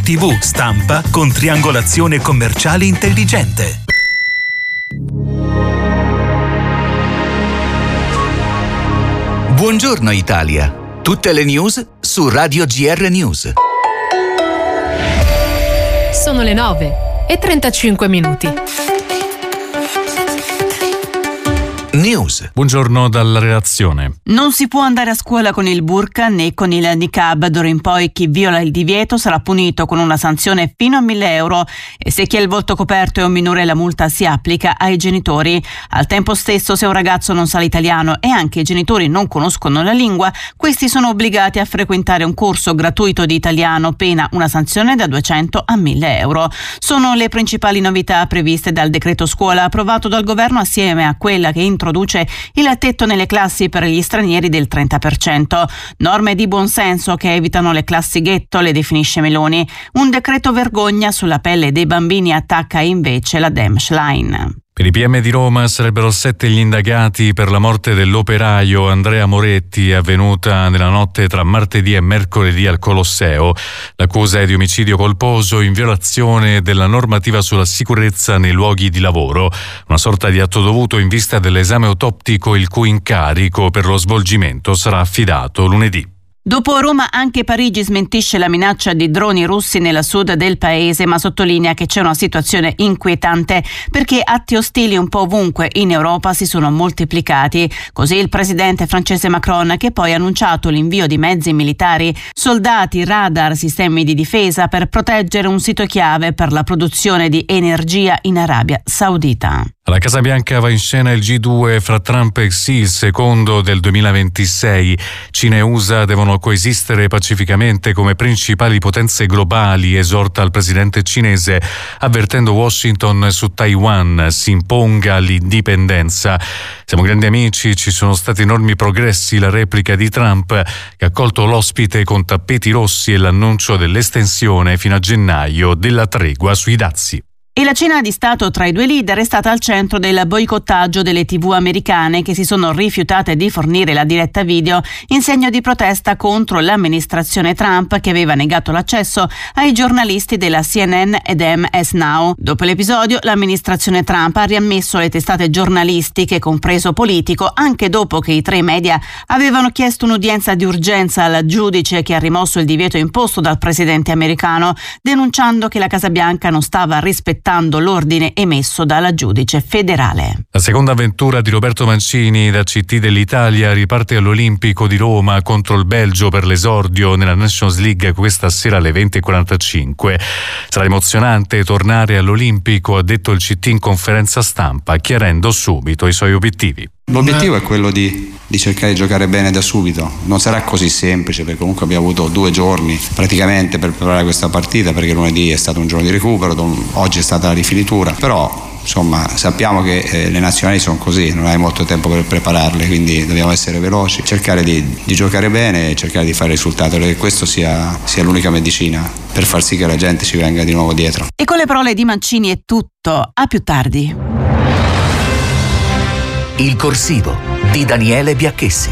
TV, stampa con triangolazione commerciale intelligente. Buongiorno Italia. Tutte le news su Radio GR News. Sono le 9:35. News. Buongiorno dalla redazione. Non si può andare a scuola con il burqa né con il niqab. D'ora in poi chi viola il divieto sarà punito con una sanzione fino a 1.000 euro e se chi ha il volto coperto è un minore la multa si applica ai genitori. Al tempo stesso, se un ragazzo non sa l'italiano e anche i genitori non conoscono la lingua, questi sono obbligati a frequentare un corso gratuito di italiano, pena una sanzione da 200 a 1.000 euro. Sono le principali novità previste dal decreto scuola approvato dal governo assieme a quella che introduce il tetto nelle classi per gli stranieri del 30%. Norme di buonsenso che evitano le classi ghetto, le definisce Meloni. Un decreto vergogna sulla pelle dei bambini attacca invece la Demschlein. Per i PM di Roma sarebbero 7 gli indagati per la morte dell'operaio Andrea Moretti, avvenuta nella notte tra martedì e mercoledì al Colosseo. L'accusa è di omicidio colposo in violazione della normativa sulla sicurezza nei luoghi di lavoro, una sorta di atto dovuto in vista dell'esame autoptico il cui incarico per lo svolgimento sarà affidato lunedì. Dopo Roma anche Parigi smentisce la minaccia di droni russi nella sud del paese, ma sottolinea che c'è una situazione inquietante perché atti ostili un po' ovunque in Europa si sono moltiplicati. Così il presidente francese Macron, che poi ha annunciato l'invio di mezzi militari, soldati, radar, sistemi di difesa per proteggere un sito chiave per la produzione di energia in Arabia Saudita. Alla Casa Bianca va in scena il G2 fra Trump e Xi, il secondo del 2026. Cina e USA devono coesistere pacificamente come principali potenze globali, esorta il presidente cinese, avvertendo Washington su Taiwan si imponga l'indipendenza. Siamo grandi amici, ci sono stati enormi progressi, la replica di Trump che ha accolto l'ospite con tappeti rossi e l'annuncio dell'estensione fino a gennaio della tregua sui dazi. E la cena di Stato tra i due leader è stata al centro del boicottaggio delle TV americane che si sono rifiutate di fornire la diretta video in segno di protesta contro l'amministrazione Trump che aveva negato l'accesso ai giornalisti della CNN ed MS Now. Dopo l'episodio, l'amministrazione Trump ha riammesso le testate giornalistiche, compreso Politico, anche dopo che i tre media avevano chiesto un'udienza di urgenza al giudice che ha rimosso il divieto imposto dal presidente americano, denunciando che la Casa Bianca non stava rispettando l'ordine emesso dalla giudice federale. La seconda avventura di Roberto Mancini da CT dell'Italia riparte all'Olimpico di Roma contro il Belgio per l'esordio nella Nations League questa sera alle 20:45. Sarà emozionante tornare all'Olimpico, ha detto il CT in conferenza stampa, chiarendo subito i suoi obiettivi. L'obiettivo è quello di cercare di giocare bene da subito. Non sarà così semplice perché comunque abbiamo avuto 2 giorni praticamente per preparare questa partita, perché lunedì è stato un giorno di recupero, oggi è stata la rifinitura, però insomma sappiamo che le nazionali sono così, non hai molto tempo per prepararle, quindi dobbiamo essere veloci, cercare di giocare bene e cercare di fare risultato, perché questo sia l'unica medicina per far sì che la gente ci venga di nuovo dietro. E con le parole di Mancini è tutto, a più tardi. Il corsivo di Daniele Biacchessi.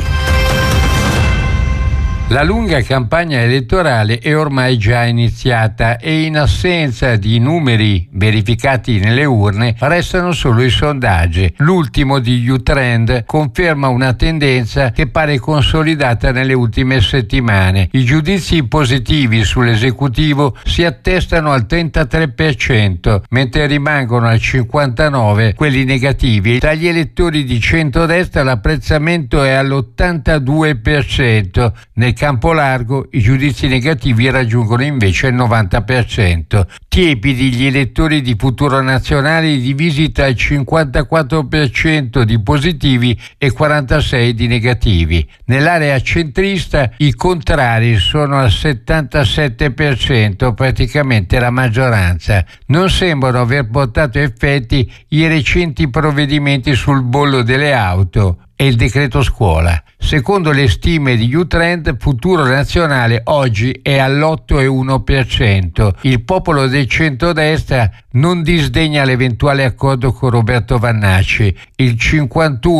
La lunga campagna elettorale è ormai già iniziata e in assenza di numeri verificati nelle urne restano solo i sondaggi. L'ultimo di U-Trend conferma una tendenza che pare consolidata nelle ultime settimane. I giudizi positivi sull'esecutivo si attestano al 33%, mentre rimangono al 59% quelli negativi. Tra gli elettori di centrodestra l'apprezzamento è all'82%. Nel campo largo i giudizi negativi raggiungono invece il 90%. Tiepidi gli elettori di Futuro Nazionale, divisi tra il 54% di positivi e 46% di negativi. Nell'area centrista i contrari sono al 77%, praticamente la maggioranza. Non sembrano aver portato effetti i recenti provvedimenti sul bollo delle auto e il decreto scuola. Secondo le stime di U-Trend, Futuro Nazionale oggi è all'8,1%. Il popolo del centrodestra non disdegna l'eventuale accordo con Roberto Vannacci. Il 51%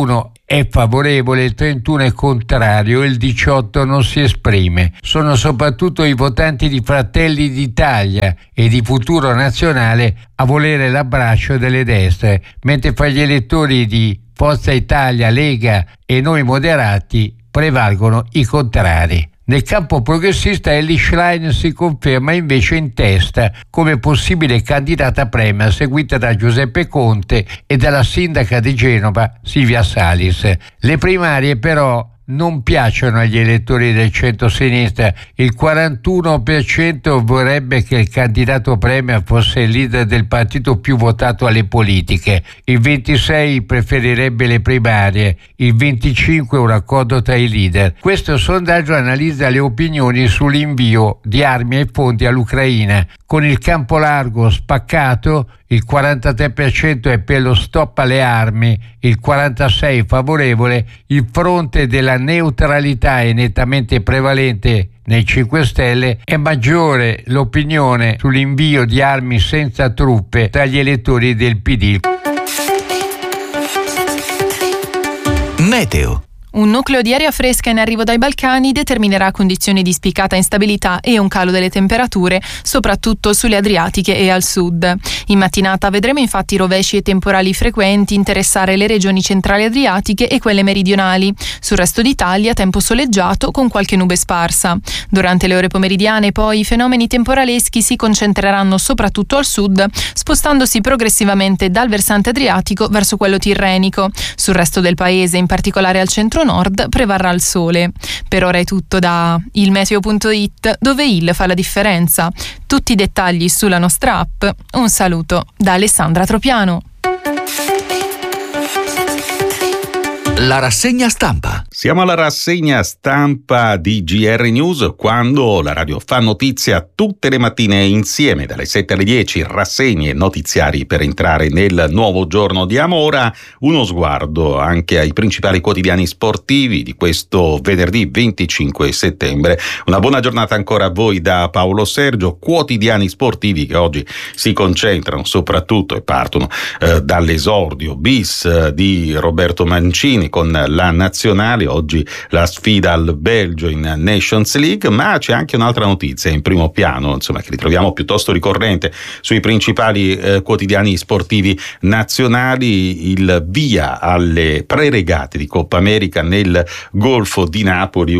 è favorevole, il 31 è contrario, il 18 non si esprime. Sono soprattutto i votanti di Fratelli d'Italia e di Futuro Nazionale a volere l'abbraccio delle destre, mentre fra gli elettori di Forza Italia, Lega e Noi Moderati prevalgono i contrari. Nel campo progressista Elly Schlein si conferma invece in testa come possibile candidata premier, seguita da Giuseppe Conte e dalla sindaca di Genova Silvia Salis. Le primarie però non piacciono agli elettori del centro-sinistra. Il 41% vorrebbe che il candidato premier fosse il leader del partito più votato alle politiche, il 26% preferirebbe le primarie, il 25% un accordo tra i leader. Questo sondaggio analizza le opinioni sull'invio di armi e fondi all'Ucraina. Con il campo largo spaccato, il 43% è per lo stop alle armi, il 46% favorevole, il fronte della neutralità è nettamente prevalente nei 5 Stelle, è maggiore l'opinione sull'invio di armi senza truppe tra gli elettori del PD. Meteo. Un nucleo di aria fresca in arrivo dai Balcani determinerà condizioni di spiccata instabilità e un calo delle temperature, soprattutto sulle Adriatiche e al sud. In mattinata vedremo infatti rovesci e temporali frequenti interessare le regioni centrali adriatiche e quelle meridionali. Sul resto d'Italia tempo soleggiato con qualche nube sparsa. Durante le ore pomeridiane poi i fenomeni temporaleschi si concentreranno soprattutto al sud, spostandosi progressivamente dal versante adriatico verso quello tirrenico. Sul resto del paese, in particolare al centro nord, prevarrà il sole. Per ora è tutto da ilmeteo.it, dove il fa la differenza. Tutti i dettagli sulla nostra app. Un saluto da Alessandra Tropiano. La rassegna stampa. Siamo alla rassegna stampa di GR News, quando la radio fa notizia tutte le mattine insieme dalle 7 alle 10, rassegne e notiziari per entrare nel nuovo giorno. Diamo ora uno sguardo anche ai principali quotidiani sportivi di questo venerdì 25 settembre. Una buona giornata ancora a voi da Paolo Sergio. Quotidiani sportivi che oggi si concentrano soprattutto e partono dall'esordio bis di Roberto Mancini con la nazionale. Oggi la sfida al Belgio in Nations League, ma c'è anche un'altra notizia in primo piano, insomma, che ritroviamo piuttosto ricorrente sui principali quotidiani sportivi nazionali: il via alle preregate di Coppa America nel Golfo di Napoli,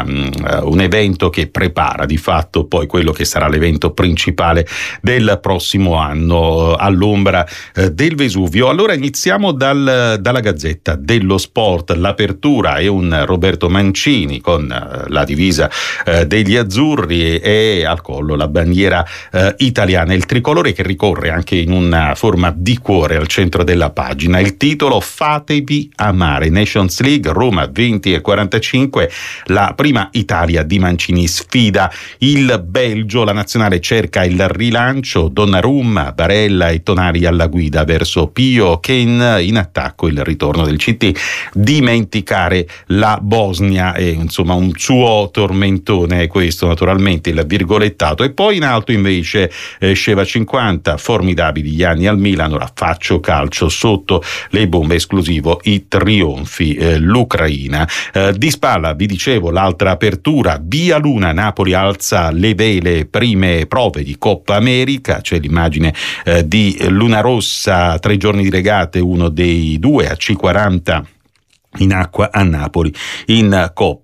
un evento che prepara di fatto poi quello che sarà l'evento principale del prossimo anno all'ombra del Vesuvio. Allora iniziamo dalla Gazzetta dello Sport. L'apertura è un Roberto Mancini con la divisa degli azzurri e al collo la bandiera italiana, il tricolore che ricorre anche in una forma di cuore al centro della pagina. Il titolo: fatevi amare. Nations League, Roma 20:45, la prima Italia di Mancini sfida il Belgio, la nazionale cerca il rilancio, Donnarumma, Barella e Tonali alla guida verso Pio, Kane in attacco, il ritorno del CT. Dimenticare la Bosnia è insomma un suo tormentone, questo naturalmente il virgolettato. E poi in alto invece Sheva 50, formidabili gli anni al Milan, ora faccio calcio sotto le bombe, esclusivo i trionfi, l'Ucraina. Di spalla vi dicevo l'altra apertura, via Luna, Napoli alza le vele, prime prove di Coppa America, c'è l'immagine di Luna Rossa, 3 giorni di regate, uno dei due a C40 in acqua a Napoli. In Coppa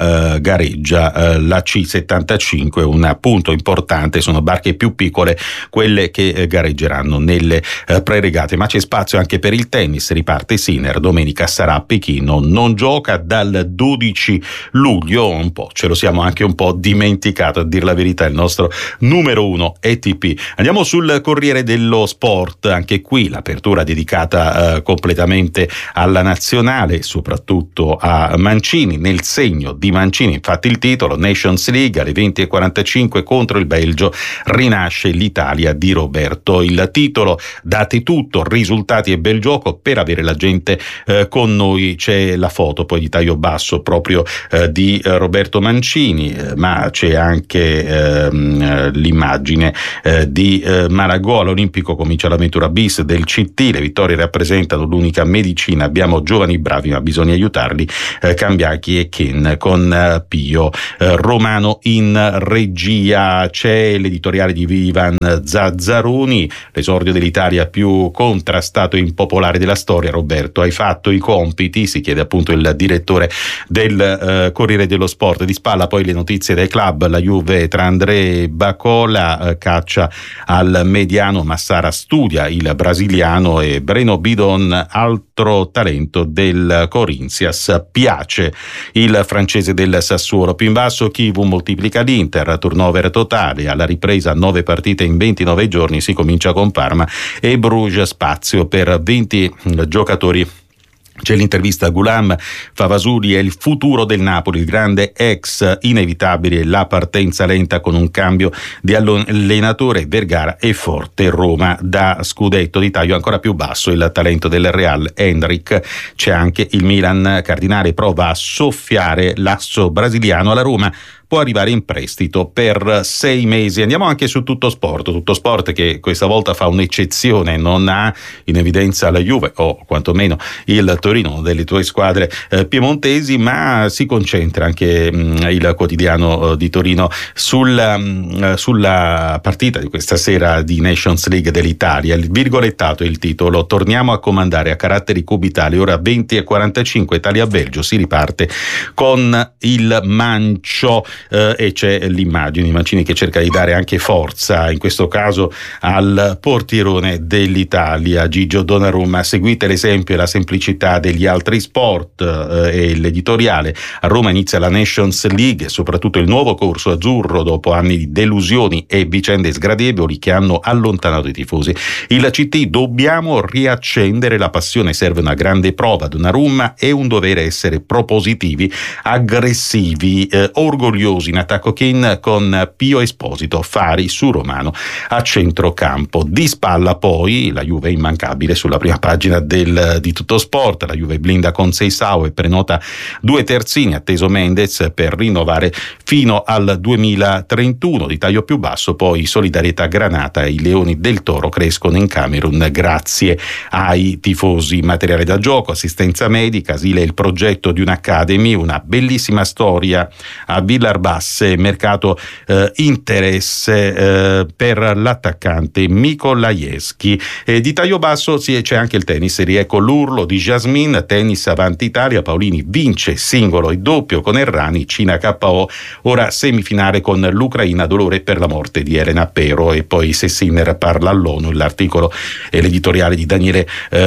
gareggia la C75, un punto importante, sono barche più piccole quelle che gareggeranno nelle preregate, ma c'è spazio anche per il tennis. Riparte Sinner, domenica sarà a Pechino, non gioca dal 12 luglio, un po' ce lo siamo anche un po' dimenticato, a dir la verità, il nostro numero 1 ATP. Andiamo sul Corriere dello Sport, anche qui l'apertura dedicata completamente alla nazionale, soprattutto a Mancini, nel segno di Mancini, infatti il titolo: Nations League alle 20:45 contro il Belgio, rinasce l'Italia di Roberto. Il titolo: date tutto, risultati e bel gioco per avere la gente con noi. C'è la foto poi di taglio basso proprio di Roberto Mancini, ma c'è anche l'immagine di Malagò. All'Olimpico comincia l'avventura bis del CT, le vittorie rappresentano l'unica medicina, abbiamo giovani bravi ma bisogna aiutarli, Cambiachi e Ken, con Pio Romano in regia. C'è l'editoriale di Ivan Zazzaroni, l'esordio dell'Italia più contrastato e impopolare della storia. Roberto, hai fatto i compiti? Si chiede appunto il direttore del Corriere dello Sport. Di spalla poi le notizie del club, la Juve tra André Bacola, caccia al mediano, Massara studia il brasiliano, e Breno Bidon, altro talento del Corinthians, piace il francese del Sassuolo. Più in basso Chivu moltiplica l'Inter, turnover totale, alla ripresa 9 partite in 29 giorni, si comincia con Parma e Bruges, spazio per 20 giocatori. C'è l'intervista a Ghulam Favasuli, è il futuro del Napoli, il grande ex, inevitabile la partenza lenta con un cambio di allenatore, Vergara è forte, Roma da scudetto. Di taglio ancora più basso il talento del Real, Endrick. C'è anche il Milan, Cardinale prova a soffiare l'asso brasiliano alla Roma, può arrivare in prestito per 6 mesi. Andiamo anche su Tutto Sport che questa volta fa un'eccezione, non ha in evidenza la Juve o quantomeno il Torino, delle tue squadre piemontesi, ma si concentra anche il quotidiano di Torino sulla partita di questa sera di Nations League dell'Italia. Il virgolettato è il titolo: torniamo a comandare a caratteri cubitali, ora 20:45, Italia-Belgio, si riparte con il Mancio. E c'è l'immagine, Mancini che cerca di dare anche forza, in questo caso al portierone dell'Italia, Gigio Donnarumma. Seguite l'esempio e la semplicità degli altri sport, e l'editoriale. A Roma inizia la Nations League e soprattutto il nuovo corso azzurro dopo anni di delusioni e vicende sgradevoli che hanno allontanato i tifosi. Il CT: dobbiamo riaccendere la passione, serve una grande prova. Donnarumma è un dovere essere propositivi, aggressivi, orgogliosi. In attacco Ken con Pio Esposito, Fari su Romano a centrocampo. Di spalla poi la Juve immancabile sulla prima pagina di Tutto Sport. La Juve blinda con Seisao e prenota 2 terzini, atteso Mendez per rinnovare fino al 2031. Di taglio più basso poi solidarietà Granata, e i Leoni del Toro crescono in Camerun grazie ai tifosi. Materiale da gioco, assistenza medica, asile il progetto di un'academy, una bellissima storia a Villarbasse, mercato interesse per l'attaccante Mikolajewski. Di taglio basso c'è anche il tennis, riecco l'urlo di Jasmine, tennis avanti Italia, Paolini vince singolo e doppio con Errani, Cina KO, ora semifinale con l'Ucraina, dolore per la morte di Elena Pero. E poi se Sinner parla all'ONU, l'articolo e l'editoriale di Daniele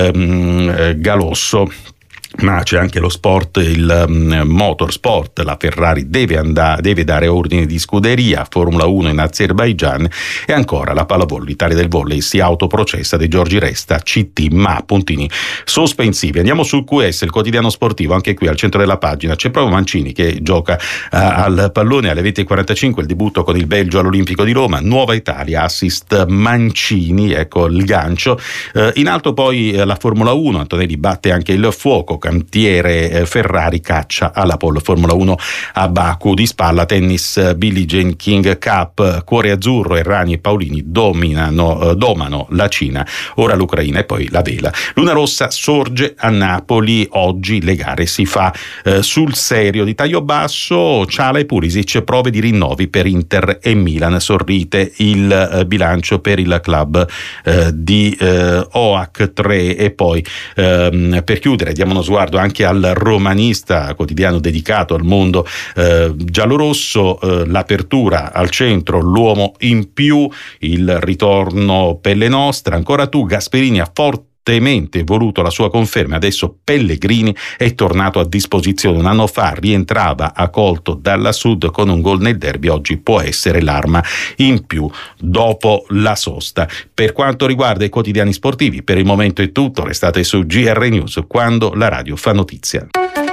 Galosso. Ma c'è anche lo sport, il motorsport, la Ferrari deve dare ordine di scuderia, Formula 1 in Azerbaigian, e ancora la pallavolo, l'Italia del volley si autoprocessa, De Giorgi resta CT ma puntini sospensivi. Andiamo sul QS, il quotidiano sportivo, anche qui al centro della pagina c'è proprio Mancini che gioca al pallone alle 20:45, il debutto con il Belgio all'Olimpico di Roma, Nuova Italia, assist Mancini, ecco il gancio. In alto poi la Formula 1, Antonelli batte anche il fuoco, cantiere Ferrari caccia alla pole Formula 1 a Baku. Di spalla tennis, Billie Jean King Cup, cuore azzurro, Errani e Paolini domano la Cina, ora l'Ucraina e poi la vela. Luna rossa sorge a Napoli, oggi le gare si fa sul serio. Di taglio basso Ciala e Pulisic, prove di rinnovi per Inter e Milan, sorride il bilancio per il club di OAC 3. E poi per chiudere diamo uno sguardo anche al Romanista, quotidiano dedicato al mondo giallorosso, l'apertura al centro, l'uomo in più, il ritorno Pelle Nostra, ancora tu, Gasperini ha fortemente voluto la sua conferma, adesso Pellegrini è tornato a disposizione, un anno fa rientrava accolto dalla Sud con un gol nel derby, oggi può essere l'arma in più dopo la sosta. Per quanto riguarda i quotidiani sportivi, per il momento è tutto, restate su GR News quando la radio fa notizia.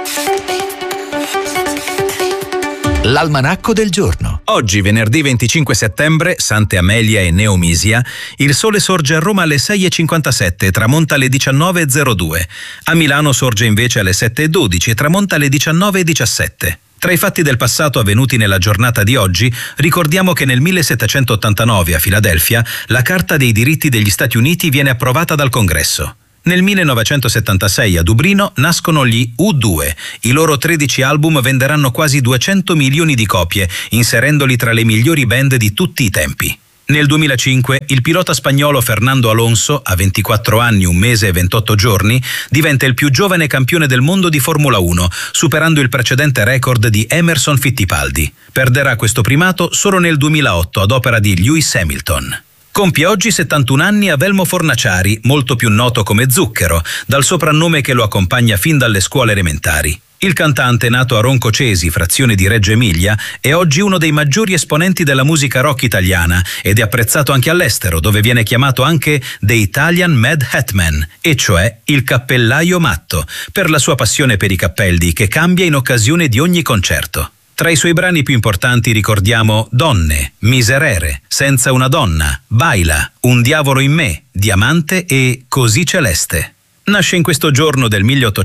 L'almanacco del giorno. Oggi, venerdì 25 settembre, Sante Amelia e Neomisia, il sole sorge a Roma alle 6:57 e tramonta alle 19:02. A Milano sorge invece alle 7:12 e tramonta alle 19:17. Tra i fatti del passato avvenuti nella giornata di oggi, ricordiamo che nel 1789 a Filadelfia la Carta dei diritti degli Stati Uniti viene approvata dal Congresso. Nel 1976 a Dublino nascono gli U2. I loro 13 album venderanno quasi 200 milioni di copie, inserendoli tra le migliori band di tutti i tempi. Nel 2005 il pilota spagnolo Fernando Alonso, a 24 anni, 1 mese e 28 giorni, diventa il più giovane campione del mondo di Formula 1, superando il precedente record di Emerson Fittipaldi. Perderà questo primato solo nel 2008 ad opera di Lewis Hamilton. Compie oggi 71 anni Avelmo Fornaciari, molto più noto come Zucchero, dal soprannome che lo accompagna fin dalle scuole elementari. Il cantante, nato a Roncocesi, frazione di Reggio Emilia, è oggi uno dei maggiori esponenti della musica rock italiana ed è apprezzato anche all'estero, dove viene chiamato anche The Italian Mad Hatman, e cioè il cappellaio matto, per la sua passione per i cappelli che cambia in occasione di ogni concerto. Tra i suoi brani più importanti ricordiamo Donne, Miserere, Senza una donna, Baila, Un diavolo in me, Diamante e Così celeste. Nasce in questo giorno del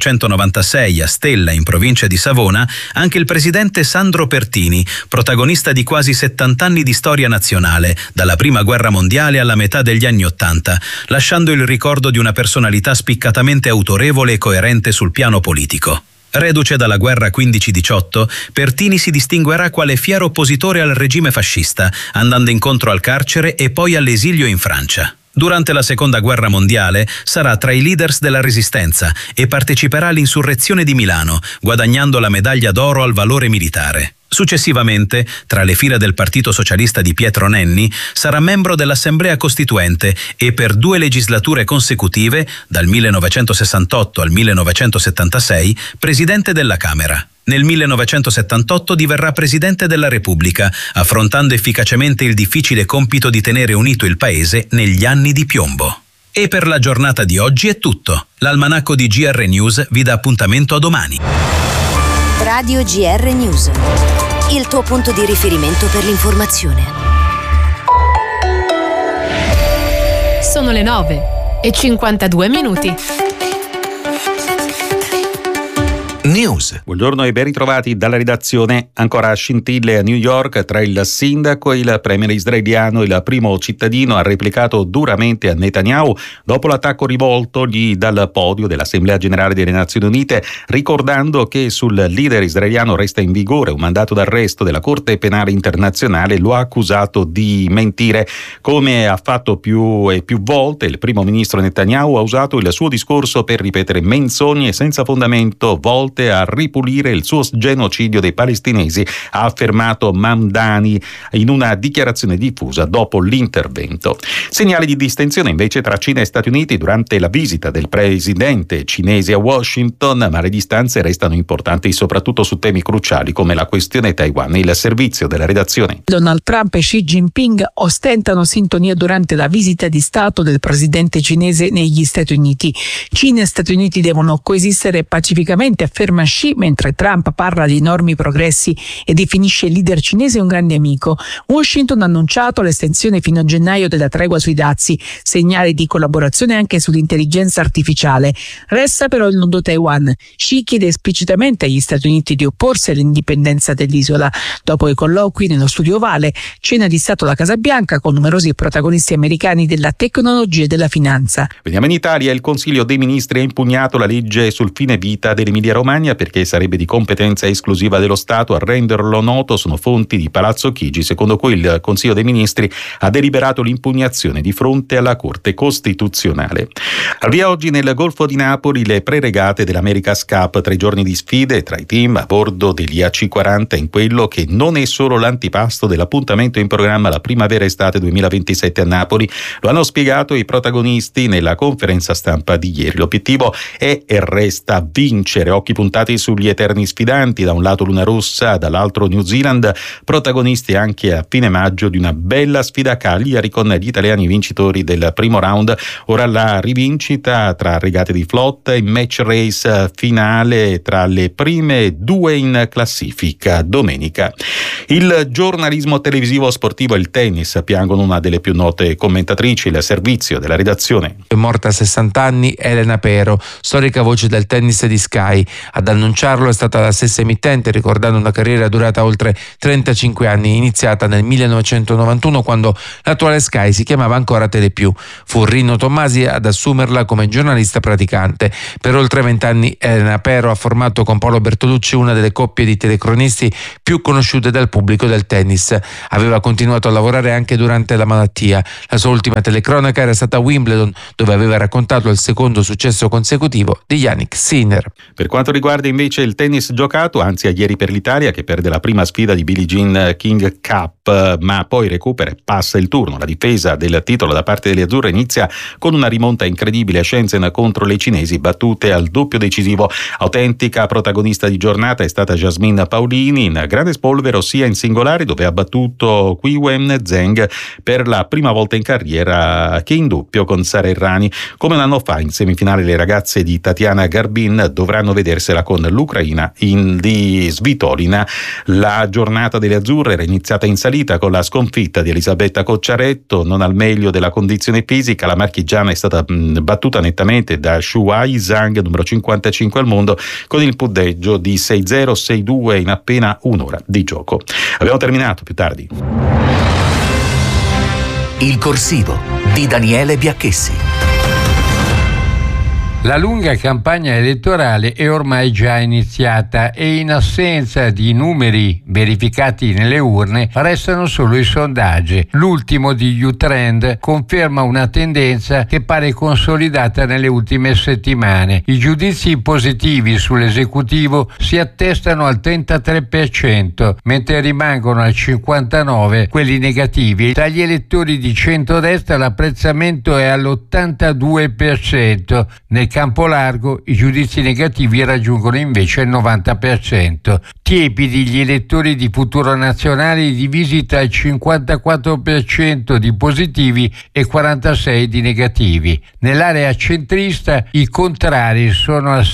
1896 a Stella, in provincia di Savona, anche il presidente Sandro Pertini, protagonista di quasi 70 anni di storia nazionale, dalla Prima Guerra Mondiale alla metà degli anni '80, lasciando il ricordo di una personalità spiccatamente autorevole e coerente sul piano politico. Reduce dalla guerra 15-18, Pertini si distinguerà quale fiero oppositore al regime fascista, andando incontro al carcere e poi all'esilio in Francia. Durante la Seconda Guerra Mondiale sarà tra i leaders della Resistenza e parteciperà all'insurrezione di Milano, guadagnando la medaglia d'oro al valore militare. Successivamente, tra le fila del Partito Socialista di Pietro Nenni, sarà membro dell'Assemblea Costituente e per 2 legislature consecutive, dal 1968 al 1976, presidente della Camera. Nel 1978 diverrà Presidente della Repubblica, affrontando efficacemente il difficile compito di tenere unito il Paese negli anni di piombo. E per la giornata di oggi è tutto. L'almanacco di GR News vi dà appuntamento a domani. Radio GR News, il tuo punto di riferimento per l'informazione. Sono le 9:52. News. Buongiorno e ben ritrovati dalla redazione. Ancora scintille a New York tra il sindaco e il premier israeliano. Il primo cittadino ha replicato duramente a Netanyahu dopo l'attacco rivoltogli dal podio dell'Assemblea Generale delle Nazioni Unite, ricordando che sul leader israeliano resta in vigore un mandato d'arresto della Corte Penale Internazionale. Lo ha accusato di mentire. Come ha fatto più e più volte, il primo ministro Netanyahu ha usato il suo discorso per ripetere menzogne senza fondamento volte a ripulire il suo genocidio dei palestinesi, ha affermato Mamdani in una dichiarazione diffusa dopo l'intervento. Segnali di distensione invece tra Cina e Stati Uniti durante la visita del presidente cinese a Washington, ma le distanze restano importanti soprattutto su temi cruciali come la questione Taiwan. Il servizio della redazione. Donald Trump e Xi Jinping ostentano sintonia durante la visita di Stato del presidente cinese negli Stati Uniti. Cina e Stati Uniti devono coesistere pacificamente, afferma Xi, mentre Trump parla di enormi progressi e definisce il leader cinese un grande amico. Washington ha annunciato l'estensione fino a gennaio della tregua sui dazi, segnale di collaborazione anche sull'intelligenza artificiale. Resta però il nodo Taiwan. Xi chiede esplicitamente agli Stati Uniti di opporsi all'indipendenza dell'isola. Dopo i colloqui nello studio ovale, cena di Stato alla Casa Bianca con numerosi protagonisti americani della tecnologia e della finanza. Veniamo in Italia. Il Consiglio dei Ministri ha impugnato la legge sul fine vita dell'Emilia Romagna perché sarebbe di competenza esclusiva dello Stato. A renderlo noto sono fonti di Palazzo Chigi, secondo cui il Consiglio dei Ministri ha deliberato l'impugnazione di fronte alla Corte Costituzionale. Al via oggi nel Golfo di Napoli le preregate dell'America's Cup, 3 giorni di sfide tra i team a bordo degli AC40 in quello che non è solo l'antipasto dell'appuntamento in programma la primavera-estate 2027 a Napoli. Lo hanno spiegato i protagonisti nella conferenza stampa di ieri. L'obiettivo è e resta vincere, occhi puntati sugli eterni sfidanti, da un lato Luna Rossa, dall'altro New Zealand, protagonisti anche a fine maggio di una bella sfida a Cagliari con gli italiani vincitori del primo round. Ora la rivincita tra regate di flotta e match race finale tra le prime 2 in classifica domenica. Il giornalismo televisivo sportivo e il tennis piangono una delle più note commentatrici. Il servizio della redazione. È morta a 60 anni Elena Pero, storica voce del tennis di Sky. Ad annunciarlo è stata la stessa emittente, ricordando una carriera durata oltre 35 anni, iniziata nel 1991 quando l'attuale Sky si chiamava ancora Telepiù. Fu Rino Tommasi ad assumerla come giornalista praticante. Per oltre 20 anni Elena Pero ha formato con Paolo Bertolucci una delle coppie di telecronisti più conosciute dal pubblico del tennis. Aveva continuato a lavorare anche durante la malattia. La sua ultima telecronaca era stata a Wimbledon, dove aveva raccontato il secondo successo consecutivo di Jannik Sinner. Per quanto riguarda invece il tennis giocato, anzi ieri per l'Italia che perde la prima sfida di Billie Jean King Cup, ma poi recupera e passa il turno. La difesa del titolo da parte delle azzurre inizia con una rimonta incredibile a Shenzhen contro le cinesi, battute al doppio decisivo. Autentica protagonista di giornata è stata Jasmine Paolini in grande spolvero sia in singolare, dove ha battuto Qi Wen Zheng per la prima volta in carriera, che in doppio con Sara Errani. Come un anno fa in semifinale le ragazze di Tatiana Garbin dovranno vedersela con l'Ucraina di Svitolina. La giornata delle azzurre era iniziata in salita con la sconfitta di Elisabetta Cocciaretto, non al meglio della condizione fisica. La marchigiana è stata battuta nettamente da Shuai Zhang, numero 55 al mondo, con il punteggio di 6-0, 6-2 in appena un'ora di gioco. Abbiamo terminato, più tardi. Il corsivo di Daniele Biacchessi. La lunga campagna elettorale è ormai già iniziata e in assenza di numeri verificati nelle urne restano solo i sondaggi. L'ultimo di U-Trend conferma una tendenza che pare consolidata nelle ultime settimane. I giudizi positivi sull'esecutivo si attestano al 33%, mentre rimangono al 59% quelli negativi. Tra gli elettori di centrodestra l'apprezzamento è all'82%. Nel campo largo i giudizi negativi raggiungono invece il 90%. Tiepidi gli elettori di Futuro Nazionale, divisi tra il 54% di positivi e 46% di negativi. Nell'area centrista i contrari sono al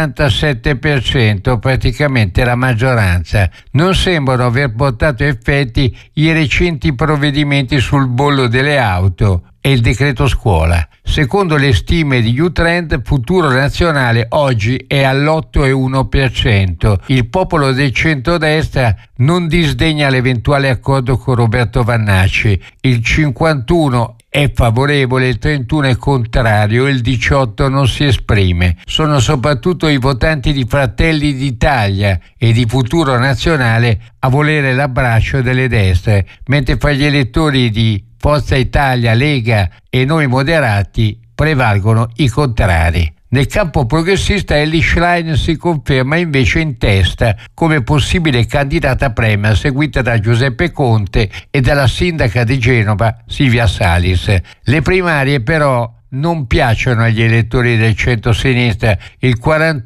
77%, praticamente la maggioranza. Non sembrano aver portato effetti i recenti provvedimenti sul bollo delle auto e il decreto scuola. Secondo le stime di U-Trend, Futuro Nazionale oggi è all'8,1%. Il popolo del centrodestra non disdegna l'eventuale accordo con Roberto Vannacci. Il 51% è favorevole, il 31% è contrario e il 18% non si esprime. Sono soprattutto i votanti di Fratelli d'Italia e di Futuro Nazionale a volere l'abbraccio delle destre, mentre fra gli elettori di Forza Italia, Lega e Noi Moderati prevalgono i contrari. Nel campo progressista Elly Schlein si conferma invece in testa come possibile candidata premier, seguita da Giuseppe Conte e dalla sindaca di Genova Silvia Salis. Le primarie però non piacciono agli elettori del centro-sinistra. Il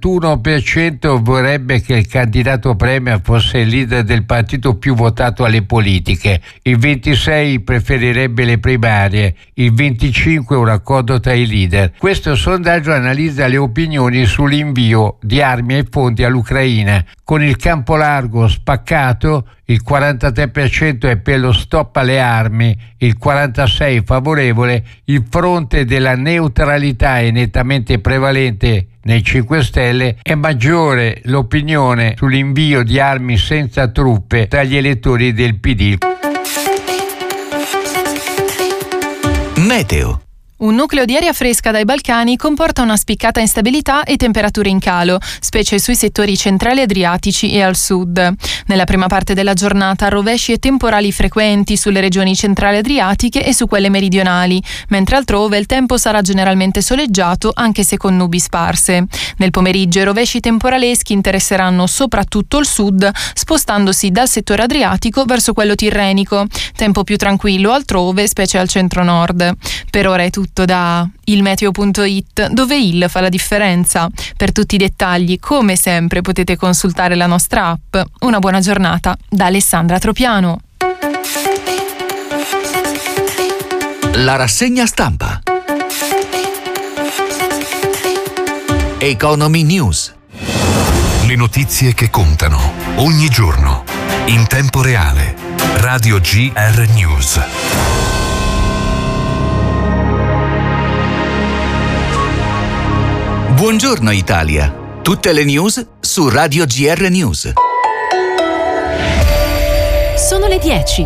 41% vorrebbe che il candidato premier fosse il leader del partito più votato alle politiche, il 26% preferirebbe le primarie, il 25% un accordo tra i leader. Questo sondaggio analizza le opinioni sull'invio di armi e fondi all'Ucraina. Con il campo largo spaccato, il 43% è per lo stop alle armi, il 46% favorevole, il fronte della neutralità è nettamente prevalente nei 5 Stelle, è maggiore l'opinione sull'invio di armi senza truppe tra gli elettori del PD. Meteo. Un nucleo di aria fresca dai Balcani comporta una spiccata instabilità e temperature in calo, specie sui settori centrali adriatici e al sud. Nella prima parte della giornata rovesci e temporali frequenti sulle regioni centrali adriatiche e su quelle meridionali, mentre altrove il tempo sarà generalmente soleggiato anche se con nubi sparse. Nel pomeriggio i rovesci temporaleschi interesseranno soprattutto il sud, spostandosi dal settore adriatico verso quello tirrenico. Tempo più tranquillo altrove, specie al centro-nord. Per ora è tutto da ilmeteo.it, dove il fa la differenza. Per tutti i dettagli, come sempre, potete consultare la nostra app. Una buona giornata da Alessandra Tropiano. La rassegna stampa. Economy News. Le notizie che contano ogni giorno, in tempo reale. Radio GR News. Buongiorno Italia. Tutte le news su Radio GR News. Sono le 10.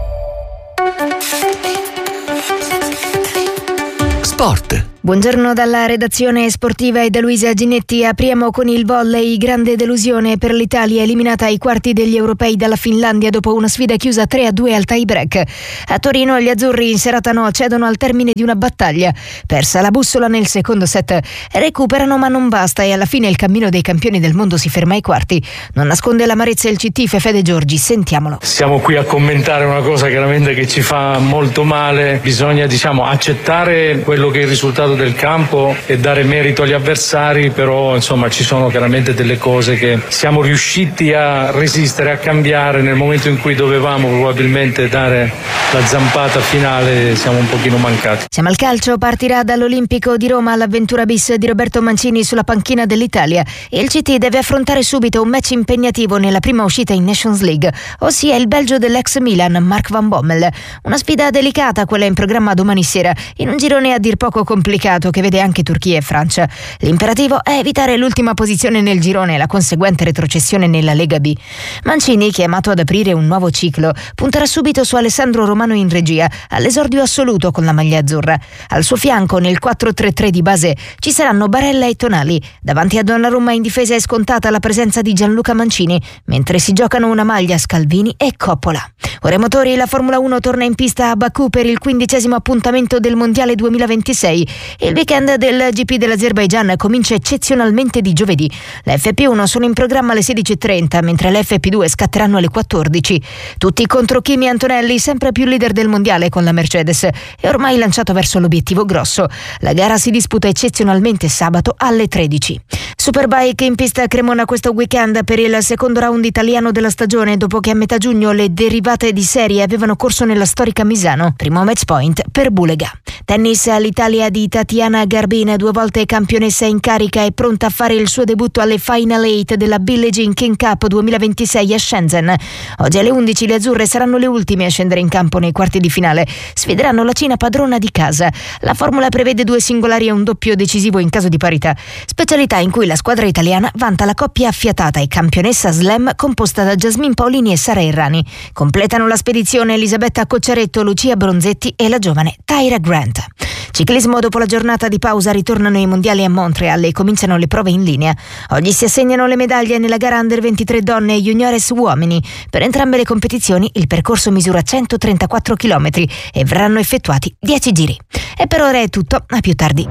Sport. Buongiorno dalla redazione sportiva e da Luisa Ginetti. Apriamo con il volley. Grande delusione per l'Italia, eliminata ai quarti degli europei dalla Finlandia dopo una sfida chiusa 3-2 al tie break. A Torino gli azzurri in serata no cedono al termine di una battaglia. Persa la bussola nel secondo set, recuperano ma non basta e alla fine il cammino dei campioni del mondo si ferma ai quarti. Non nasconde l'amarezza il CT Fede Giorgi, sentiamolo. Siamo qui a commentare una cosa chiaramente che ci fa molto male. Bisogna accettare quello che è il risultato del campo e dare merito agli avversari, però insomma ci sono chiaramente delle cose che siamo riusciti a resistere, a cambiare nel momento in cui dovevamo probabilmente dare la zampata finale, siamo un pochino mancati. Siamo al calcio, partirà dall'Olimpico di Roma l'avventura bis di Roberto Mancini sulla panchina dell'Italia e il CT deve affrontare subito un match impegnativo nella prima uscita in Nations League, ossia il belgio dell'ex Milan Mark van Bommel. Una sfida delicata quella in programma domani sera, in un girone a dir poco complicato che vede anche Turchia e Francia. L'imperativo è evitare l'ultima posizione nel girone e la conseguente retrocessione nella Lega B. Mancini, chiamato ad aprire un nuovo ciclo, punterà subito su Alessandro Romano in regia, all'esordio assoluto con la maglia azzurra. Al suo fianco, nel 4-3-3 di base, ci saranno Barella e Tonali. Davanti a Donnarumma in difesa è scontata la presenza di Gianluca Mancini, mentre si giocano una maglia Scalvini e Coppola. Ora motori, la Formula 1 torna in pista a Baku per il 15° appuntamento del Mondiale 2026. Il weekend del GP dell'Azerbaigian comincia eccezionalmente di giovedì. Le FP1 sono in programma alle 16:30, mentre le FP2 scatteranno alle 14. Tutti contro Kimi Antonelli, sempre più leader del mondiale con la Mercedes, e ormai lanciato verso l'obiettivo grosso. La gara si disputa eccezionalmente sabato alle 13. Superbike in pista a Cremona questo weekend per il secondo round italiano della stagione, dopo che a metà giugno le derivate di serie avevano corso nella storica Misano. Primo match point per Bulega. Tennis, l'Italia di Tatiana Garbin, 2 volte campionessa in carica, è pronta a fare il suo debutto alle Final 8 della Billie Jean King Cup 2026 a Shenzhen. Oggi alle 11 le azzurre saranno le ultime a scendere in campo nei quarti di finale. Sfideranno la Cina padrona di casa. La formula prevede 2 singolari e un doppio decisivo in caso di parità, specialità in cui la squadra italiana vanta la coppia affiatata e campionessa slam composta da Jasmine Paolini e Sara Errani. Completano la spedizione Elisabetta Cocciaretto, Lucia Bronzetti e la giovane Tyra Grant. Ciclismo, dopo la giornata di pausa ritornano i mondiali a Montreal e cominciano le prove in linea. Oggi si assegnano le medaglie nella gara under 23 donne e juniores uomini. Per entrambe le competizioni il percorso misura 134 km e verranno effettuati 10 giri. E per ora è tutto, a più tardi.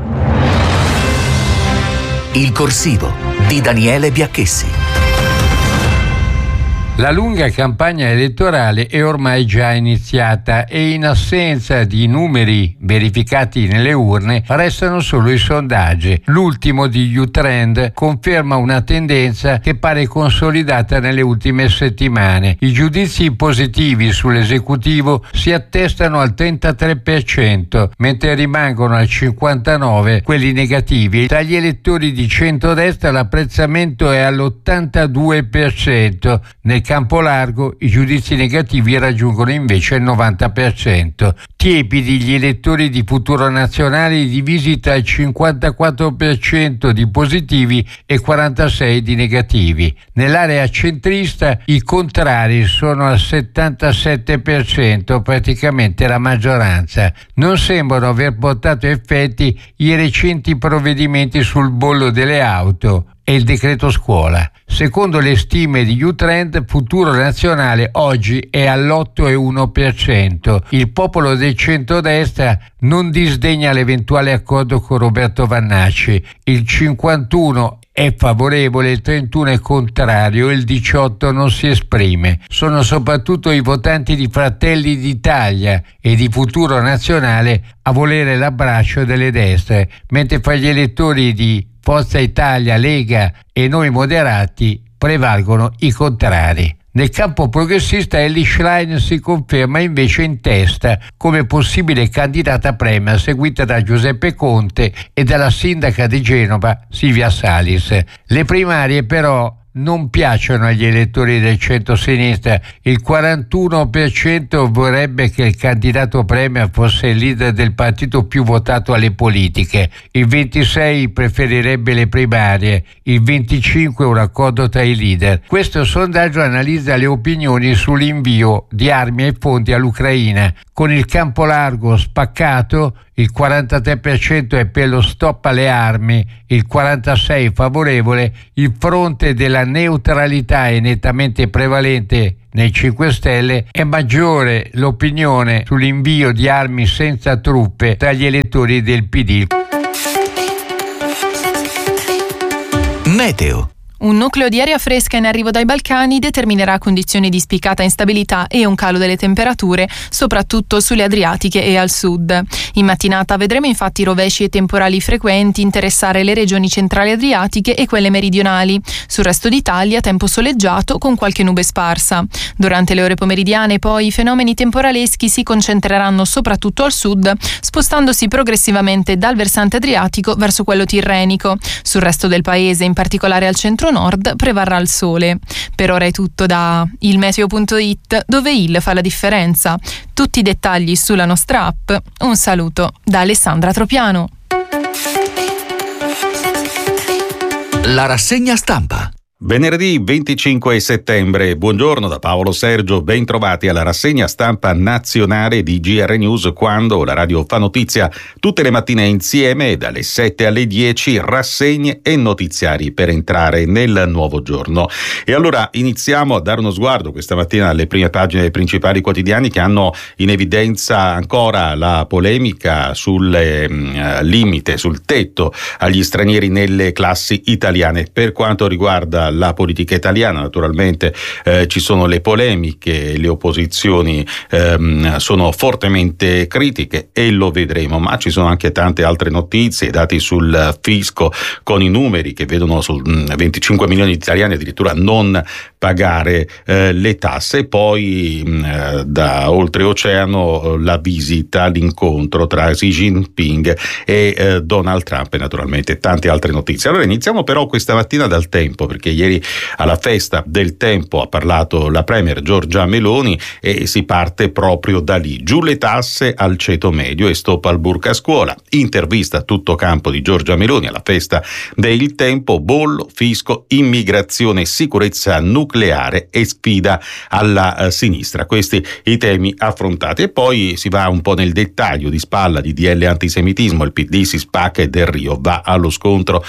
Il corsivo di Daniele Biacchessi. La lunga campagna elettorale è ormai già iniziata e in assenza di numeri verificati nelle urne restano solo i sondaggi. L'ultimo di U-Trend conferma una tendenza che pare consolidata nelle ultime settimane. I giudizi positivi sull'esecutivo si attestano al 33%, mentre rimangono al 59% quelli negativi. Tra gli elettori di centrodestra l'apprezzamento è all'82%. Nel campo largo i giudizi negativi raggiungono invece il 90%. Tiepidi gli elettori di Futuro Nazionale, divisi tra il 54% di positivi e 46% di negativi. Nell'area centrista i contrari sono al 77%, praticamente la maggioranza. Non sembrano aver portato effetti i recenti provvedimenti sul bollo delle auto e il decreto scuola. Secondo le stime di U-Trend, Futuro Nazionale oggi è all'8,1%. Il popolo del centrodestra non disdegna l'eventuale accordo con Roberto Vannacci. Il 51% è favorevole, il 31% è contrario e il 18% non si esprime. Sono soprattutto i votanti di Fratelli d'Italia e di Futuro Nazionale a volere l'abbraccio delle destre, mentre fra gli elettori di Forza Italia, Lega e Noi Moderati prevalgono i contrari. Nel campo progressista Elly Schlein si conferma invece in testa come possibile candidata premier, seguita da Giuseppe Conte e dalla sindaca di Genova Silvia Salis. Le primarie però non piacciono agli elettori del centro-sinistra. Il 41% vorrebbe che il candidato premier fosse il leader del partito più votato alle politiche, il 26% preferirebbe le primarie, il 25% un accordo tra i leader. Questo sondaggio analizza le opinioni sull'invio di armi e fondi all'Ucraina. Con il campo largo spaccato, il 43% è per lo stop alle armi, il 46% favorevole, il fronte della neutralità è nettamente prevalente nei 5 Stelle, è maggiore l'opinione sull'invio di armi senza truppe tra gli elettori del PD. Meteo. Un nucleo di aria fresca in arrivo dai Balcani determinerà condizioni di spiccata instabilità e un calo delle temperature, soprattutto sulle Adriatiche e al sud. In mattinata vedremo infatti rovesci e temporali frequenti interessare le regioni centrali adriatiche e quelle meridionali. Sul resto d'Italia tempo soleggiato con qualche nube sparsa. Durante le ore pomeridiane poi i fenomeni temporaleschi si concentreranno soprattutto al sud, spostandosi progressivamente dal versante adriatico verso quello tirrenico. Sul resto del paese, in particolare al centro nord, prevarrà il sole. Per ora è tutto da ilmeteo.it, dove il fa la differenza. Tutti i dettagli sulla nostra app. Un saluto da Alessandra Tropiano. La rassegna stampa. Venerdì 25 settembre, buongiorno da Paolo Sergio, ben trovati alla rassegna stampa nazionale di GR News, quando la radio fa notizia tutte le mattine insieme dalle 7 alle 10, rassegne e notiziari per entrare nel nuovo giorno. E allora iniziamo a dare uno sguardo questa mattina alle prime pagine dei principali quotidiani, che hanno in evidenza ancora la polemica sul limite, sul tetto agli stranieri nelle classi italiane. Per quanto riguarda la politica italiana, naturalmente ci sono le polemiche, le opposizioni sono fortemente critiche e lo vedremo, ma ci sono anche tante altre notizie, dati sul fisco con i numeri che vedono su 25 milioni di italiani addirittura non pagare le tasse, e poi da oltreoceano la visita, l'incontro tra Xi Jinping e Donald Trump e naturalmente tante altre notizie. Allora iniziamo però questa mattina dal Tempo, perché ieri alla festa del Tempo ha parlato la premier Giorgia Meloni e si parte proprio da lì. Giù le tasse al ceto medio e stop al burka a scuola. Intervista a tutto campo di Giorgia Meloni alla festa del Tempo: bollo, fisco, immigrazione, sicurezza nucleare e sfida alla sinistra. Questi i temi affrontati, e poi si va un po' nel dettaglio. Di spalla di DL antisemitismo, il PD si spacca e Del Rio va allo scontro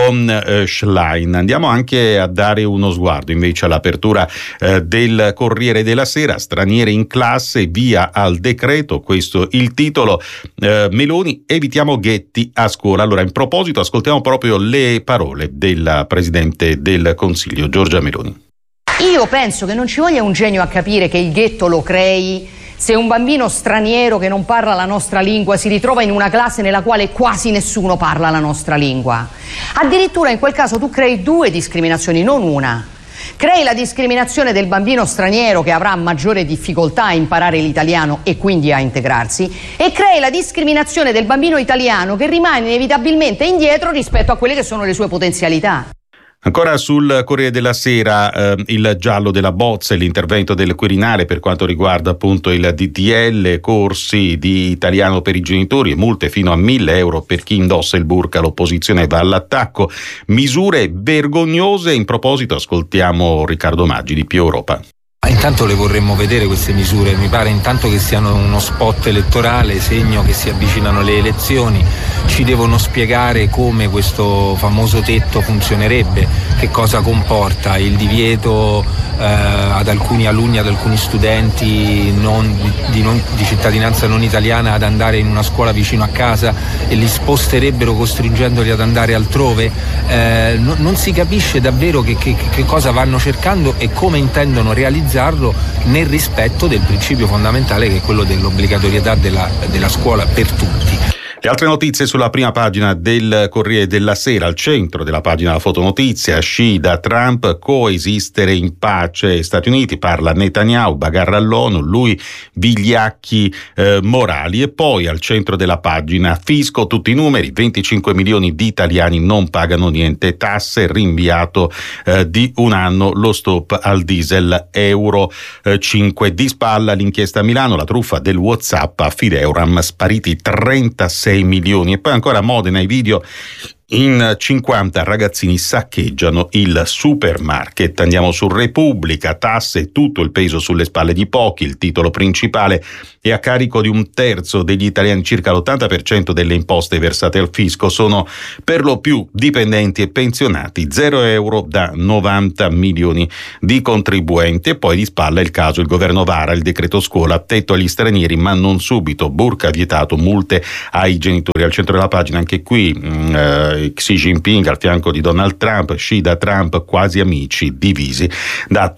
con Schlein. Andiamo anche a dare uno sguardo invece all'apertura del Corriere della Sera: stranieri in classe, via al decreto, questo il titolo. Meloni, evitiamo ghetti a scuola. Allora, in proposito ascoltiamo proprio le parole della Presidente del Consiglio Giorgia Meloni. Io penso che non ci voglia un genio a capire che il ghetto lo crei se un bambino straniero che non parla la nostra lingua si ritrova in una classe nella quale quasi nessuno parla la nostra lingua. Addirittura in quel caso tu crei 2 discriminazioni, non una. Crei la discriminazione del bambino straniero che avrà maggiore difficoltà a imparare l'italiano e quindi a integrarsi, e crei la discriminazione del bambino italiano che rimane inevitabilmente indietro rispetto a quelle che sono le sue potenzialità. Ancora sul Corriere della Sera, il giallo della bozza e l'intervento del Quirinale per quanto riguarda appunto il DDL, corsi di italiano per i genitori e multe fino a 1.000 euro per chi indossa il burka. L'opposizione va all'attacco, misure vergognose. In proposito ascoltiamo Riccardo Maggi di Più Europa. Intanto le vorremmo vedere queste misure, mi pare intanto che siano uno spot elettorale, segno che si avvicinano le elezioni. Ci devono spiegare come questo famoso tetto funzionerebbe, che cosa comporta il divieto ad alcuni alunni, ad alcuni studenti di cittadinanza non italiana ad andare in una scuola vicino a casa, e li sposterebbero costringendoli ad andare altrove. Non si capisce davvero che cosa vanno cercando e come intendono realizzarlo nel rispetto del principio fondamentale, che è quello dell'obbligatorietà della scuola per tutti. Le altre notizie sulla prima pagina del Corriere della Sera, al centro della pagina la fotonotizia, Scida, Trump, coesistere in pace, Stati Uniti, parla Netanyahu, bagarra all'ONU, lui vigliacchi morali. E poi al centro della pagina fisco, tutti i numeri, 25 milioni di italiani non pagano niente, tasse, rinviato di un anno lo stop al diesel, euro 5 di spalla l'inchiesta a Milano, la truffa del WhatsApp a Fideuram, spariti 36 milioni. E poi ancora a Modena i video, in 50 ragazzini saccheggiano il supermarket. Andiamo su Repubblica, tasse, tutto il peso sulle spalle di pochi, il titolo principale è a carico di un terzo degli italiani, circa l'80% delle imposte versate al fisco sono per lo più dipendenti e pensionati, 0 euro da 90 milioni di contribuenti. E poi di spalla il caso, il governo vara il decreto scuola, tetto agli stranieri ma non subito, burka vietato, multe ai genitori. Al centro della pagina anche qui Xi Jinping al fianco di Donald Trump, Xi da Trump, quasi amici, divisi da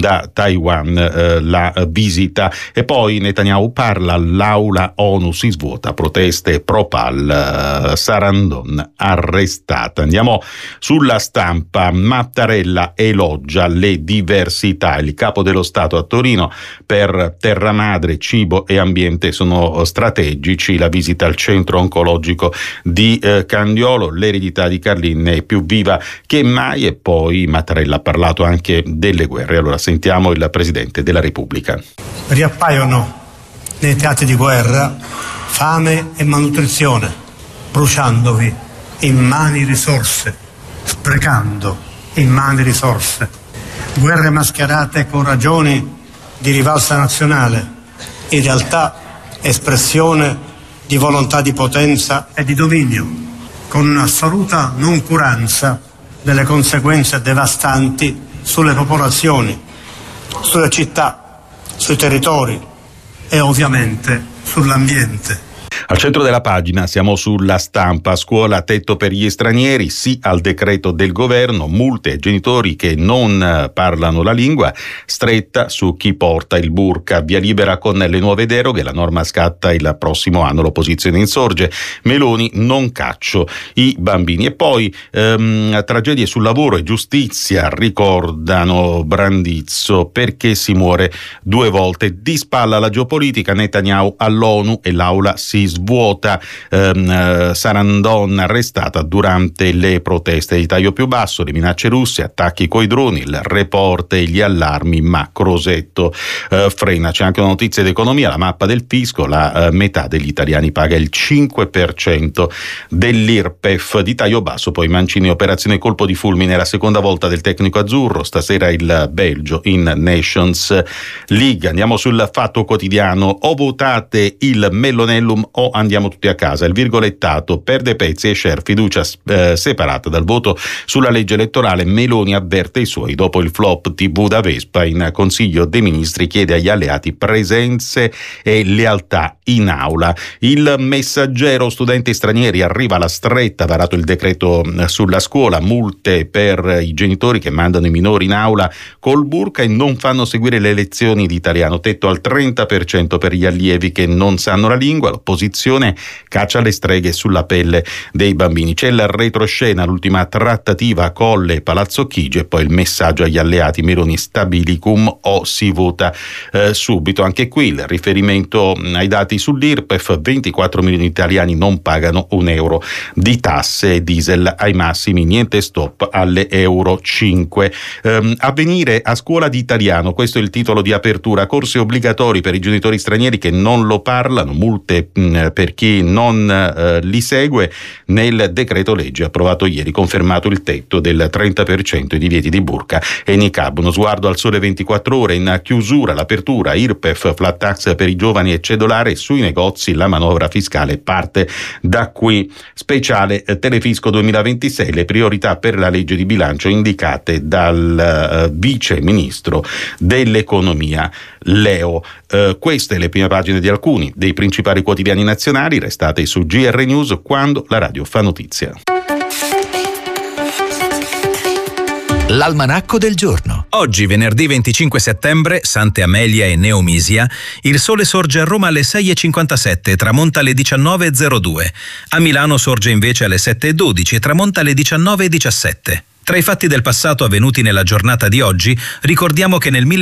Taiwan la visita. E poi Netanyahu parla, l'aula ONU si svuota, proteste pro-Pal, Sarandon arrestata. Andiamo sulla Stampa, Mattarella elogia le diversità, il capo dello Stato a Torino, per terra madre, cibo e ambiente sono strategici, la visita al centro oncologico di Candiolo, l'eredità di Carlin è più viva che mai. E poi Mattarella ha parlato anche delle guerre. Allora sentiamo il Presidente della Repubblica. Riappaiono nei teatri di guerra fame e malnutrizione, bruciandovi immani risorse, sprecando immani risorse, guerre mascherate con ragioni di rivalsa nazionale, in realtà espressione di volontà di potenza e di dominio, con un'assoluta noncuranza delle conseguenze devastanti sulle popolazioni, sulle città, sui territori e ovviamente sull'ambiente. Al centro della pagina siamo sulla Stampa, scuola tetto per gli stranieri, sì al decreto del governo, multe ai genitori che non parlano la lingua, stretta su chi porta il burka, via libera con le nuove deroghe, la norma scatta il prossimo anno, l'opposizione insorge, Meloni non caccio i bambini. E poi tragedie sul lavoro e giustizia, ricordano Brandizzo, perché si muore 2 volte, di spalla la geopolitica, Netanyahu all'ONU e l'aula si svuota, Sarandon arrestata durante le proteste di taglio più basso, le minacce russe, attacchi coi droni, il report e gli allarmi, ma Crosetto frena. C'è anche una notizia d'economia, la mappa del fisco, la metà degli italiani paga il 5% dell'IRPEF, di taglio basso poi Mancini, operazione colpo di fulmine, la seconda volta del tecnico azzurro, stasera il Belgio in Nations League. Andiamo sul Fatto Quotidiano, o votate il Mellonellum o andiamo tutti a casa, il virgolettato, perde pezzi e share, fiducia separata dal voto sulla legge elettorale, Meloni avverte i suoi dopo il flop TV da Vespa, in Consiglio dei Ministri chiede agli alleati presenze e lealtà in aula. Il Messaggero, studenti stranieri, arriva la stretta, varato il decreto sulla scuola, multe per i genitori che mandano i minori in aula col burka e non fanno seguire le lezioni di italiano, tetto al 30% per gli allievi che non sanno la lingua, l'opposizione caccia le streghe sulla pelle dei bambini. C'è la retroscena, l'ultima trattativa Colle Palazzo Chigi e poi il messaggio agli alleati, Meloni stabilicum o si vota subito. Anche qui il riferimento ai dati sull'IRPEF, 24 milioni di italiani non pagano un euro di tasse, diesel ai massimi, niente stop alle euro 5. Avvenire a scuola di italiano, questo è il titolo di apertura, corsi obbligatori per i genitori stranieri che non lo parlano, multe per chi non li segue. Nel decreto legge approvato ieri, confermato il tetto del 30%, i divieti di burka e niqab. Uno sguardo al Sole 24 Ore, in chiusura l'apertura, IRPEF, flat tax per i giovani e cedolare sui negozi, la manovra fiscale parte da qui. Speciale Telefisco 2026, le priorità per la legge di bilancio indicate dal vice ministro dell'economia Leo. Queste le prime pagine di alcuni dei principali quotidiani nazionali. Restate su GR News, quando la radio fa notizia. l'almanacco del giorno. Oggi, venerdì 25 settembre, Sante Amelia e Neomisia, il sole sorge a Roma alle 6:57 e tramonta alle 19:02. A Milano sorge invece alle 7:12 e tramonta alle 19:17. Tra i fatti del passato avvenuti nella giornata di oggi, ricordiamo che nel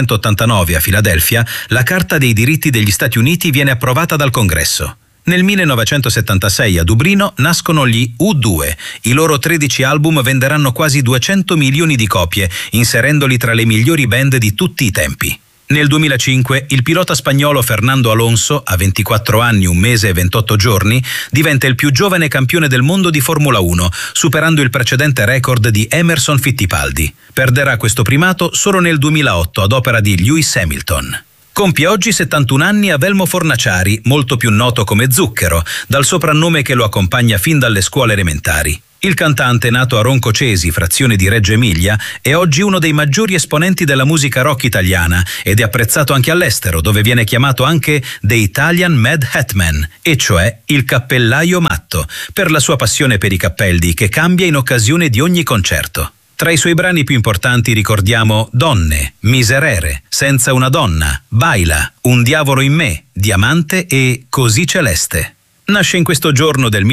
1789 a Filadelfia la Carta dei diritti degli Stati Uniti viene approvata dal Congresso. Nel 1976 a Dublino nascono gli U2. I loro 13 album venderanno quasi 200 milioni di copie, inserendoli tra le migliori band di tutti i tempi. Nel 2005 il pilota spagnolo Fernando Alonso, a 24 anni, 1 mese e 28 giorni, diventa il più giovane campione del mondo di Formula 1, superando il precedente record di Emerson Fittipaldi. Perderà questo primato solo nel 2008 ad opera di Lewis Hamilton. Compie oggi 71 anni Avelmo Fornaciari, molto più noto come Zucchero, dal soprannome che lo accompagna fin dalle scuole elementari. Il cantante, nato a Roncocesi, frazione di Reggio Emilia, è oggi uno dei maggiori esponenti della musica rock italiana ed è apprezzato anche all'estero, dove viene chiamato anche The Italian Mad Hatman, e cioè il cappellaio matto, per la sua passione per i cappelli che cambia in occasione di ogni concerto. Tra i suoi brani più importanti ricordiamo Donne, Miserere, Senza una donna, Baila, Un diavolo in me, Diamante e Così celeste. Nasce in questo giorno del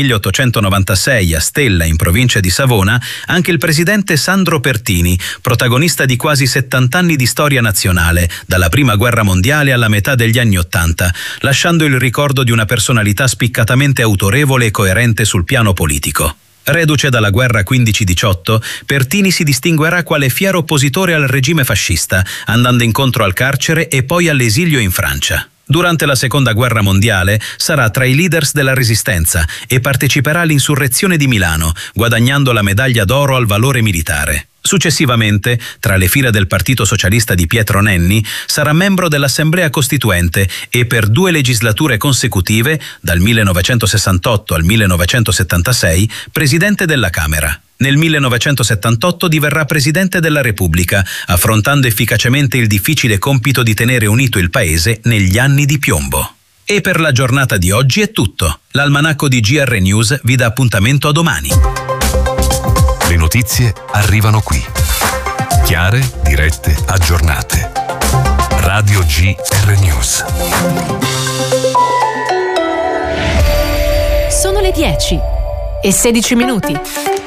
1896 a Stella, in provincia di Savona, anche il presidente Sandro Pertini, protagonista di quasi 70 anni di storia nazionale, dalla Prima Guerra Mondiale alla metà degli anni '80, lasciando il ricordo di una personalità spiccatamente autorevole e coerente sul piano politico. Reduce dalla guerra 15-18, Pertini si distinguerà quale fiero oppositore al regime fascista, andando incontro al carcere e poi all'esilio in Francia. Durante la Seconda Guerra Mondiale sarà tra i leaders della Resistenza e parteciperà all'insurrezione di Milano, guadagnando la medaglia d'oro al valore militare. Successivamente, tra le fila del Partito Socialista di Pietro Nenni, sarà membro dell'Assemblea Costituente e per 2 legislature consecutive, dal 1968 al 1976, presidente della Camera. Nel 1978 diverrà Presidente della Repubblica, affrontando efficacemente il difficile compito di tenere unito il Paese negli anni di piombo. E per la giornata di oggi è tutto. L'almanacco di GR News vi dà appuntamento a domani. Le notizie arrivano qui. Chiare, dirette, aggiornate. Radio GR News. Sono le 10:16.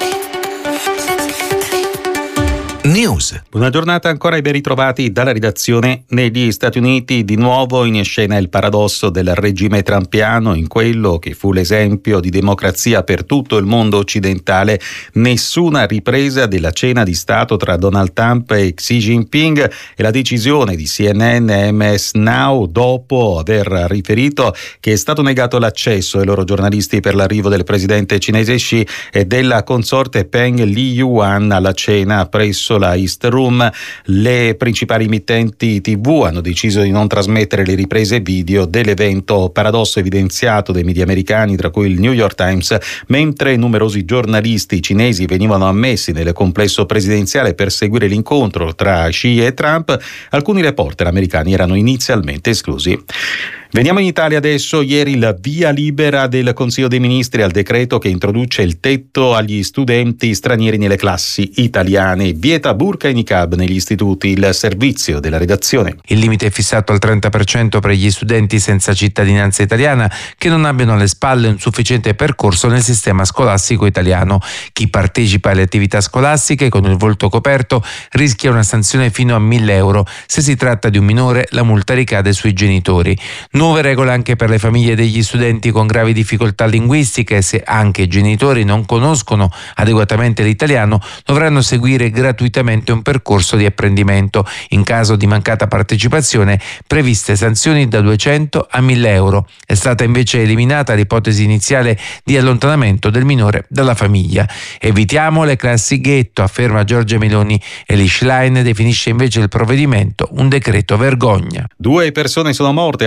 News. Buona giornata ancora e ben ritrovati dalla redazione. Negli Stati Uniti di nuovo in scena il paradosso del regime trumpiano, in quello che fu l'esempio di democrazia per tutto il mondo occidentale. Nessuna ripresa della cena di Stato tra Donald Trump e Xi Jinping, e la decisione di CNN e MS Now, dopo aver riferito che è stato negato l'accesso ai loro giornalisti per l'arrivo del presidente cinese Xi e della consorte Peng Liyuan alla cena presso la East Room. Le principali emittenti TV hanno deciso di non trasmettere le riprese video dell'evento, paradosso evidenziato dai media americani, tra cui il New York Times. Mentre numerosi giornalisti cinesi venivano ammessi nel complesso presidenziale per seguire l'incontro tra Xi e Trump, alcuni reporter americani erano inizialmente esclusi. Veniamo in Italia adesso. Ieri la via libera del Consiglio dei Ministri al decreto che introduce il tetto agli studenti stranieri nelle classi italiane, vieta burqa e niqab negli istituti. Il servizio della redazione. Il limite è fissato al 30% per gli studenti senza cittadinanza italiana che non abbiano alle spalle un sufficiente percorso nel sistema scolastico italiano. Chi partecipa alle attività scolastiche con il volto coperto rischia una sanzione fino a 1.000 euro. Se si tratta di un minore, la multa ricade sui genitori. Nuove regole anche per le famiglie degli studenti con gravi difficoltà linguistiche. Se anche i genitori non conoscono adeguatamente l'italiano, dovranno seguire gratuitamente un percorso di apprendimento. In caso di mancata partecipazione, previste sanzioni da 200 a 1.000 euro. È stata invece eliminata l'ipotesi iniziale di allontanamento del minore dalla famiglia. Evitiamo le classi ghetto, afferma Giorgia Meloni, e l'Ischlein definisce invece il provvedimento un decreto vergogna. 2 persone sono morte, altre 3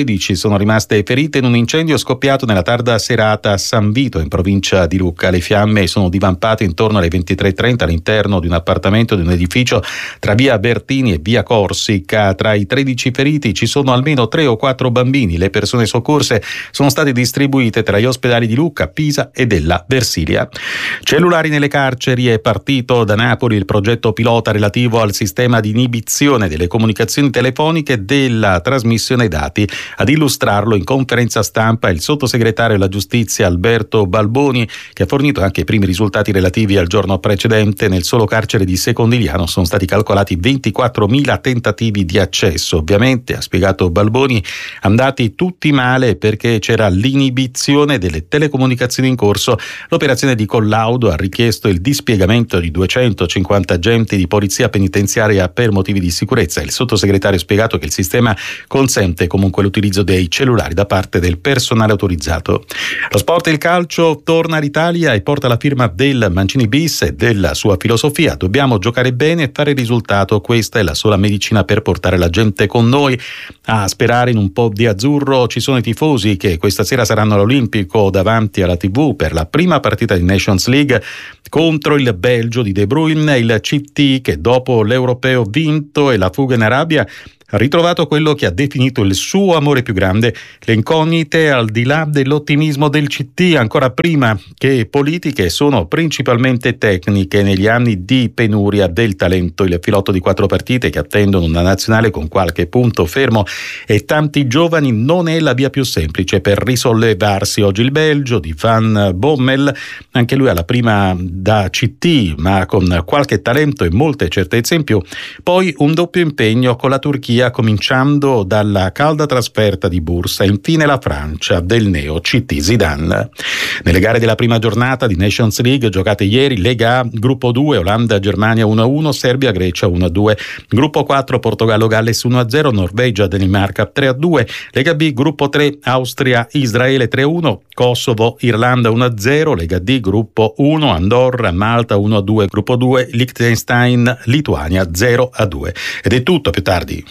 13 sono rimaste ferite in un incendio scoppiato nella tarda serata a San Vito, in provincia di Lucca. Le fiamme sono divampate intorno alle 23:30 all'interno di un appartamento di un edificio tra via Bertini e via Corsica. Tra i 13 feriti ci sono almeno 3 o 4 bambini. Le persone soccorse sono state distribuite tra gli ospedali di Lucca, Pisa e della Versilia. Cellulari nelle carceri. È partito da Napoli il progetto pilota relativo al sistema di inibizione delle comunicazioni telefoniche della trasmissione dati. Ad illustrarlo in conferenza stampa il sottosegretario alla giustizia Alberto Balboni, che ha fornito anche i primi risultati relativi al giorno precedente. Nel solo carcere di Secondigliano sono stati calcolati 24.000 tentativi di accesso. Ovviamente, ha spiegato Balboni, andati tutti male perché c'era l'inibizione delle telecomunicazioni in corso. L'operazione di collaudo ha richiesto il dispiegamento di 250 agenti di polizia penitenziaria per motivi di sicurezza. Il sottosegretario ha spiegato che il sistema consente comunque l'utilizzo dei cellulari da parte del personale autorizzato. Lo sport e il calcio torna all'Italia e porta la firma del Mancini bis e della sua filosofia. Dobbiamo giocare bene e fare risultato. Questa è la sola medicina per portare la gente con noi. A sperare in un po' di azzurro ci sono i tifosi che questa sera saranno all'Olimpico davanti alla TV per la prima partita di Nations League contro il Belgio di De Bruyne. Il CT, che dopo l'Europeo vinto e la fuga in Arabia ha ritrovato quello che ha definito il suo amore più grande, le incognite al di là dell'ottimismo del CT, ancora prima che politiche, sono principalmente tecniche. Negli anni di penuria del talento, il filotto di 4 partite che attendono una nazionale con qualche punto fermo e tanti giovani non è la via più semplice per risollevarsi. Oggi il Belgio di Van Bommel, anche lui alla prima da CT ma con qualche talento e molte certezze in più. Poi un doppio impegno con la Turchia, cominciando dalla calda trasferta di Bursa, e infine la Francia del neo CT Zidane. Nelle gare della prima giornata di Nations League giocate ieri, Lega A, gruppo 2, Olanda-Germania 1-1, Serbia-Grecia 1-2, gruppo 4, Portogallo-Galles 1-0, Norvegia-Danimarca 3-2, Lega B, gruppo 3, Austria-Israele 3-1, Kosovo-Irlanda 1-0, Lega D, gruppo 1, Andorra-Malta 1-2, gruppo 2, Liechtenstein-Lituania 0-2. Ed è tutto, più tardi.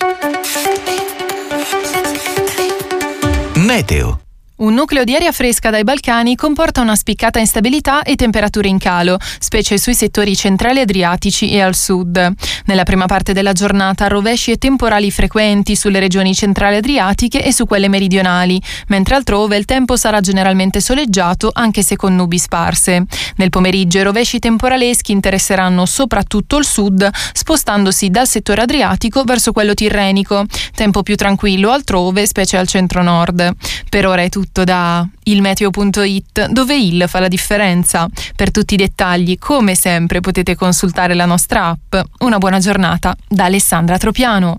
Meteo. Un nucleo di aria fresca dai Balcani comporta una spiccata instabilità e temperature in calo, specie sui settori centrali adriatici e al sud. Nella prima parte della giornata rovesci e temporali frequenti sulle regioni centrali adriatiche e su quelle meridionali, mentre altrove il tempo sarà generalmente soleggiato, anche se con nubi sparse. Nel pomeriggio i rovesci temporaleschi interesseranno soprattutto il sud, spostandosi dal settore adriatico verso quello tirrenico. Tempo più tranquillo altrove, specie al centro-nord. Per ora è tutto da ilmeteo.it, dove il fa la differenza. Per tutti i dettagli, come sempre, potete consultare la nostra app. Una buona giornata da Alessandra Tropiano.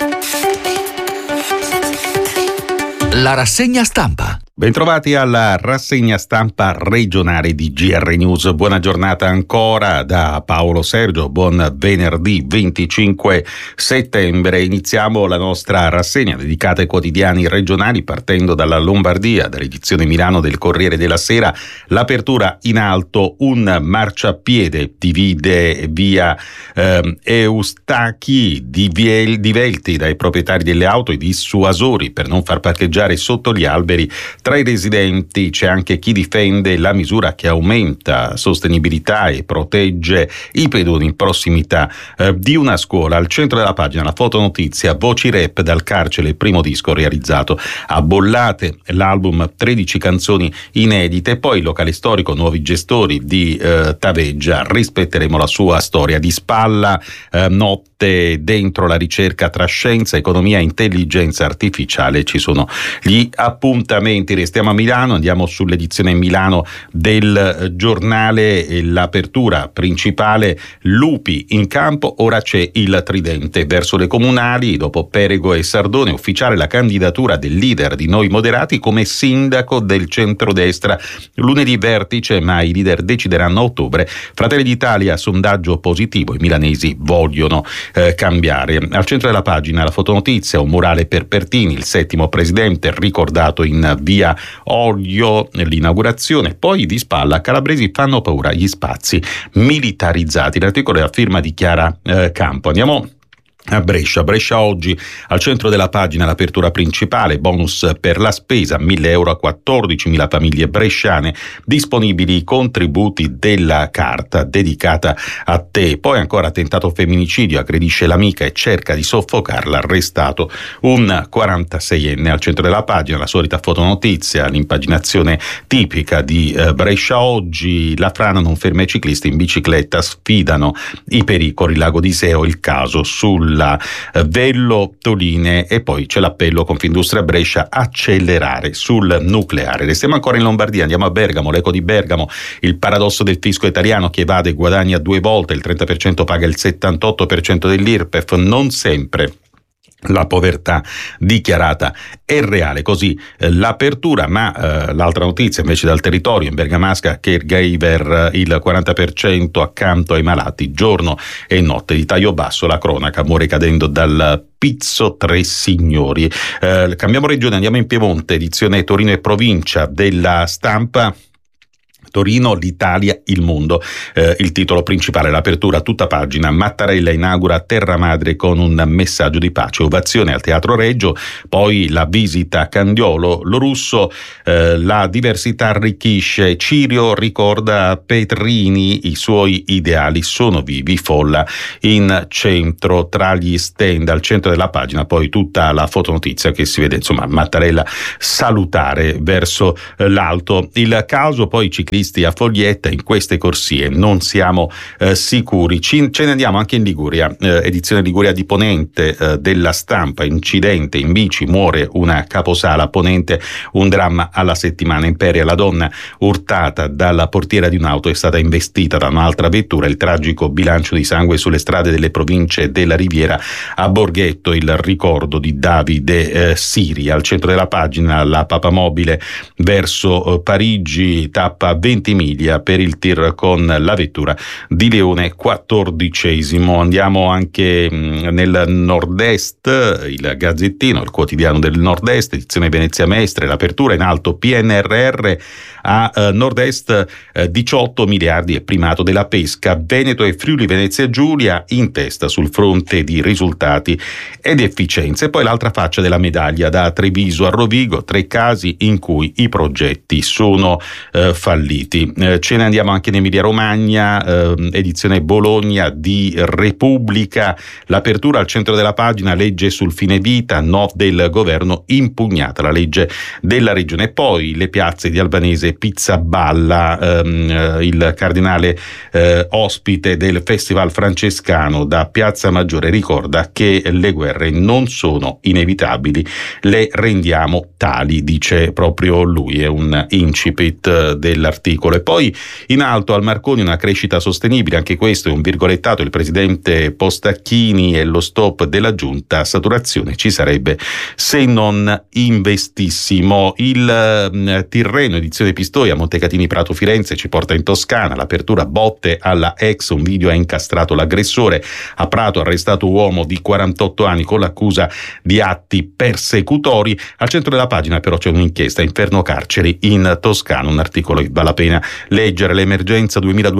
La rassegna stampa. Bentrovati alla rassegna stampa regionale di GR News. Buona giornata ancora da Paolo Sergio. Buon venerdì 25 settembre. Iniziamo la nostra rassegna dedicata ai quotidiani regionali, partendo dalla Lombardia, dall'edizione Milano del Corriere della Sera. L'apertura in alto, un marciapiede divide via Eustachi divelti dai proprietari delle auto e dissuasori per non far parcheggiare sotto gli alberi. Tra i residenti c'è anche chi difende la misura che aumenta sostenibilità e protegge i pedoni in prossimità di una scuola. Al centro della pagina la fotonotizia, voci rap dal carcere, il primo disco realizzato a Bollate, l'album 13 canzoni inedite, poi il locale storico, nuovi gestori di Taveggia, rispetteremo la sua storia. Di spalla notte dentro la ricerca tra scienza, economia e intelligenza artificiale, ci sono gli appuntamenti. Restiamo a Milano, andiamo sull'edizione Milano del giornale, l'apertura principale, lupi in campo, ora c'è il tridente verso le comunali. Dopo Perego e Sardone, ufficiale la candidatura del leader di Noi Moderati come sindaco del centrodestra. Lunedì vertice, ma i leader decideranno a ottobre. Fratelli d'Italia, sondaggio positivo, i milanesi vogliono cambiare. Al centro della pagina la fotonotizia, un murale per Pertini, il 7° presidente, ricordato in via Olio, l'inaugurazione. Poi di spalla, calabresi fanno paura gli spazi militarizzati. L'articolo è a firma di Chiara Campo. Andiamo a Brescia. Brescia oggi al centro della pagina l'apertura principale, bonus per la spesa, 1.000 euro a 14.000 famiglie bresciane, disponibili i contributi della carta dedicata a te. Poi ancora tentato femminicidio, aggredisce l'amica e cerca di soffocarla, arrestato un 46enne. Al centro della pagina la solita fotonotizia, l'impaginazione tipica di Brescia oggi, la frana non ferma i ciclisti in bicicletta, sfidano i pericoli, Lago d'Iseo, il caso sul Vello Toline, e poi c'è l'appello Confindustria Brescia, accelerare sul nucleare. Restiamo ancora in Lombardia, andiamo a Bergamo, l'eco di Bergamo, il paradosso del fisco italiano che evade e guadagna 2 volte, il 30% paga il 78% dell'IRPEF, non sempre la povertà dichiarata è reale. Così l'apertura, ma l'altra notizia invece dal territorio, in Bergamasca caregiver il 40% accanto ai malati giorno e notte. Di taglio basso la cronaca, muore cadendo dal Pizzo 3 signori. Cambiamo regione, andiamo in Piemonte, edizione Torino e provincia della Stampa. Torino, l'Italia, il mondo. Il titolo principale, l'apertura a tutta pagina. Mattarella inaugura Terra Madre con un messaggio di pace. Ovazione al Teatro Regio. Poi la visita a Candiolo. Lo Russo, la diversità arricchisce. Cirio ricorda Petrini, i suoi ideali sono vivi. Folla in centro tra gli stand, al centro della pagina. Poi tutta la fotonotizia che si vede, insomma, Mattarella salutare verso l'alto. Il caso, poi ciclisti a Foglietta, in queste corsie non siamo sicuri. Ce ne andiamo anche in Liguria, edizione Liguria di Ponente della Stampa, incidente in bici, muore una caposala. Ponente, un dramma alla settimana. Imperia, la donna urtata dalla portiera di un'auto è stata investita da un'altra vettura, il tragico bilancio di sangue sulle strade delle province della Riviera. A Borghetto il ricordo di Davide Siri. Al centro della pagina la papamobile verso Parigi, tappa 20 miglia per il tir con la vettura di Leone, 14esimo. Andiamo anche nel nord-est, il Gazzettino, il quotidiano del nord-est, edizione Venezia Mestre, l'apertura in alto, PNRR a nord-est, 18 miliardi e primato della pesca, Veneto e Friuli Venezia Giulia in testa sul fronte di risultati ed efficienze. Poi l'altra faccia della medaglia, da Treviso a Rovigo, 3 casi in cui i progetti sono falliti. Ce ne andiamo anche in Emilia Romagna, edizione Bologna di Repubblica, l'apertura al centro della pagina, legge sul fine vita, no del governo, impugnata la legge della regione. Poi le piazze di Albanese, Pizzaballa, il cardinale ospite del Festival Francescano da Piazza Maggiore ricorda che le guerre non sono inevitabili, le rendiamo tali, dice proprio lui, è un incipit dell'articolo. E poi in alto al Marconi una crescita sostenibile, anche questo è un virgolettato, il presidente Postacchini e lo stop della giunta, saturazione ci sarebbe se non investissimo. Il Tirreno, edizione Pistoia, Montecatini Prato Firenze ci porta in Toscana, l'apertura botte alla ex, un video ha incastrato l'aggressore. A Prato arrestato uomo di 48 anni con l'accusa di atti persecutori. Al centro della pagina però c'è un'inchiesta, inferno carceri in Toscana, un articolo che vale la pena leggere. L'emergenza,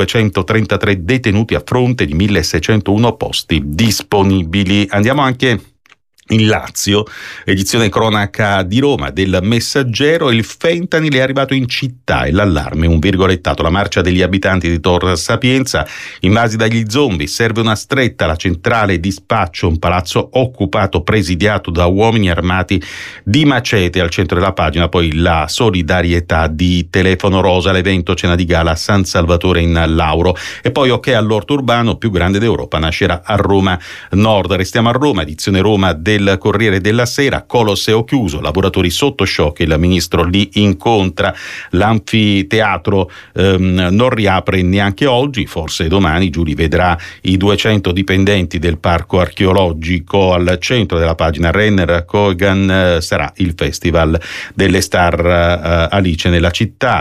2233 detenuti a fronte di 1601 posti disponibili. Andiamo anche in Lazio, edizione cronaca di Roma del Messaggero, il fentanyl è arrivato in città e l'allarme, un virgolettato, la marcia degli abitanti di Tor Sapienza invasi dagli zombie, serve una stretta, la centrale dispaccio, un palazzo occupato presidiato da uomini armati di macete. Al centro della pagina poi la solidarietà di Telefono Rosa, l'evento cena di gala a San Salvatore in Lauro. E poi ok all'orto urbano più grande d'Europa, nascerà a Roma Nord. Restiamo a Roma, edizione Roma del Corriere della Sera, Colosseo chiuso, lavoratori sotto shock, il ministro li incontra, l'anfiteatro non riapre neanche oggi, forse domani. Giuri vedrà i 200 dipendenti del parco archeologico. Al centro della pagina Renner Kogan, sarà il festival delle star Alice nella città,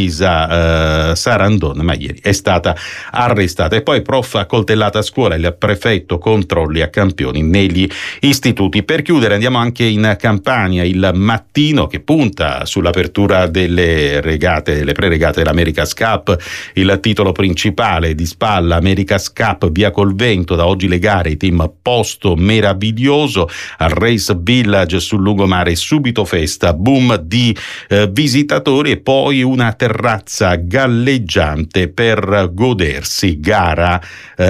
attesa Sarandon, ma ieri è stata arrestata. E poi prof accoltellata a scuola, il prefetto controlli a Campioni negli istituti vissuti. Per chiudere andiamo anche in Campania, il Mattino che punta sull'apertura delle preregate dell'America's Cup, il titolo principale di spalla America's Cup, via col vento, da oggi le gare, i team posto meraviglioso al Race Village sul lungomare, subito festa, boom di visitatori e poi una terrazza galleggiante per godersi gare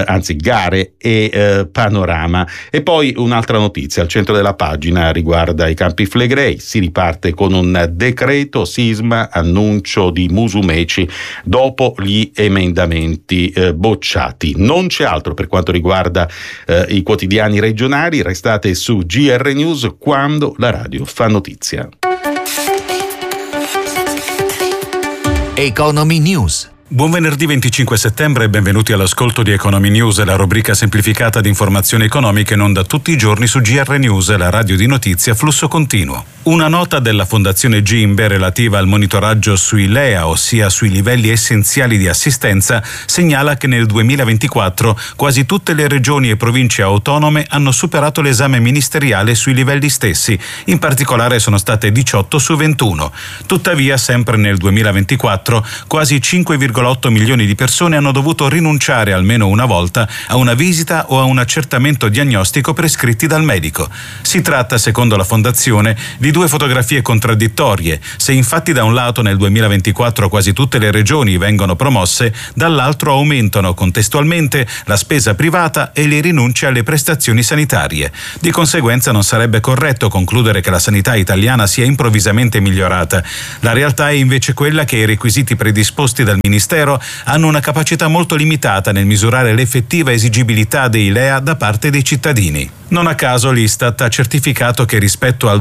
e panorama. E poi un'altra notizia al centro della pagina riguarda i Campi Flegrei. Si riparte con un decreto sisma, annuncio di Musumeci dopo gli emendamenti bocciati. Non c'è altro per quanto riguarda i quotidiani regionali. Restate su GR News quando la radio fa notizia. Economy News. Buon venerdì 25 settembre e benvenuti all'ascolto di Economy News, la rubrica semplificata di informazioni economiche in onda tutti i giorni su GR News, la radio di notizia flusso continuo. Una nota della Fondazione Gimbe relativa al monitoraggio sui LEA, ossia sui livelli essenziali di assistenza, segnala che nel 2024 quasi tutte le regioni e province autonome hanno superato l'esame ministeriale sui livelli stessi, in particolare sono state 18 su 21. Tuttavia, sempre nel 2024, quasi 5,8 milioni di persone hanno dovuto rinunciare almeno una volta a una visita o a un accertamento diagnostico prescritti dal medico. Si tratta, secondo la Fondazione, di due fotografie contraddittorie. Se infatti da un lato nel 2024 quasi tutte le regioni vengono promosse, dall'altro aumentano contestualmente la spesa privata e le rinunce alle prestazioni sanitarie. Di conseguenza non sarebbe corretto concludere che la sanità italiana sia improvvisamente migliorata. La realtà è invece quella che i requisiti predisposti dal Ministero hanno una capacità molto limitata nel misurare l'effettiva esigibilità dei LEA da parte dei cittadini. Non a caso l'Istat ha certificato che rispetto al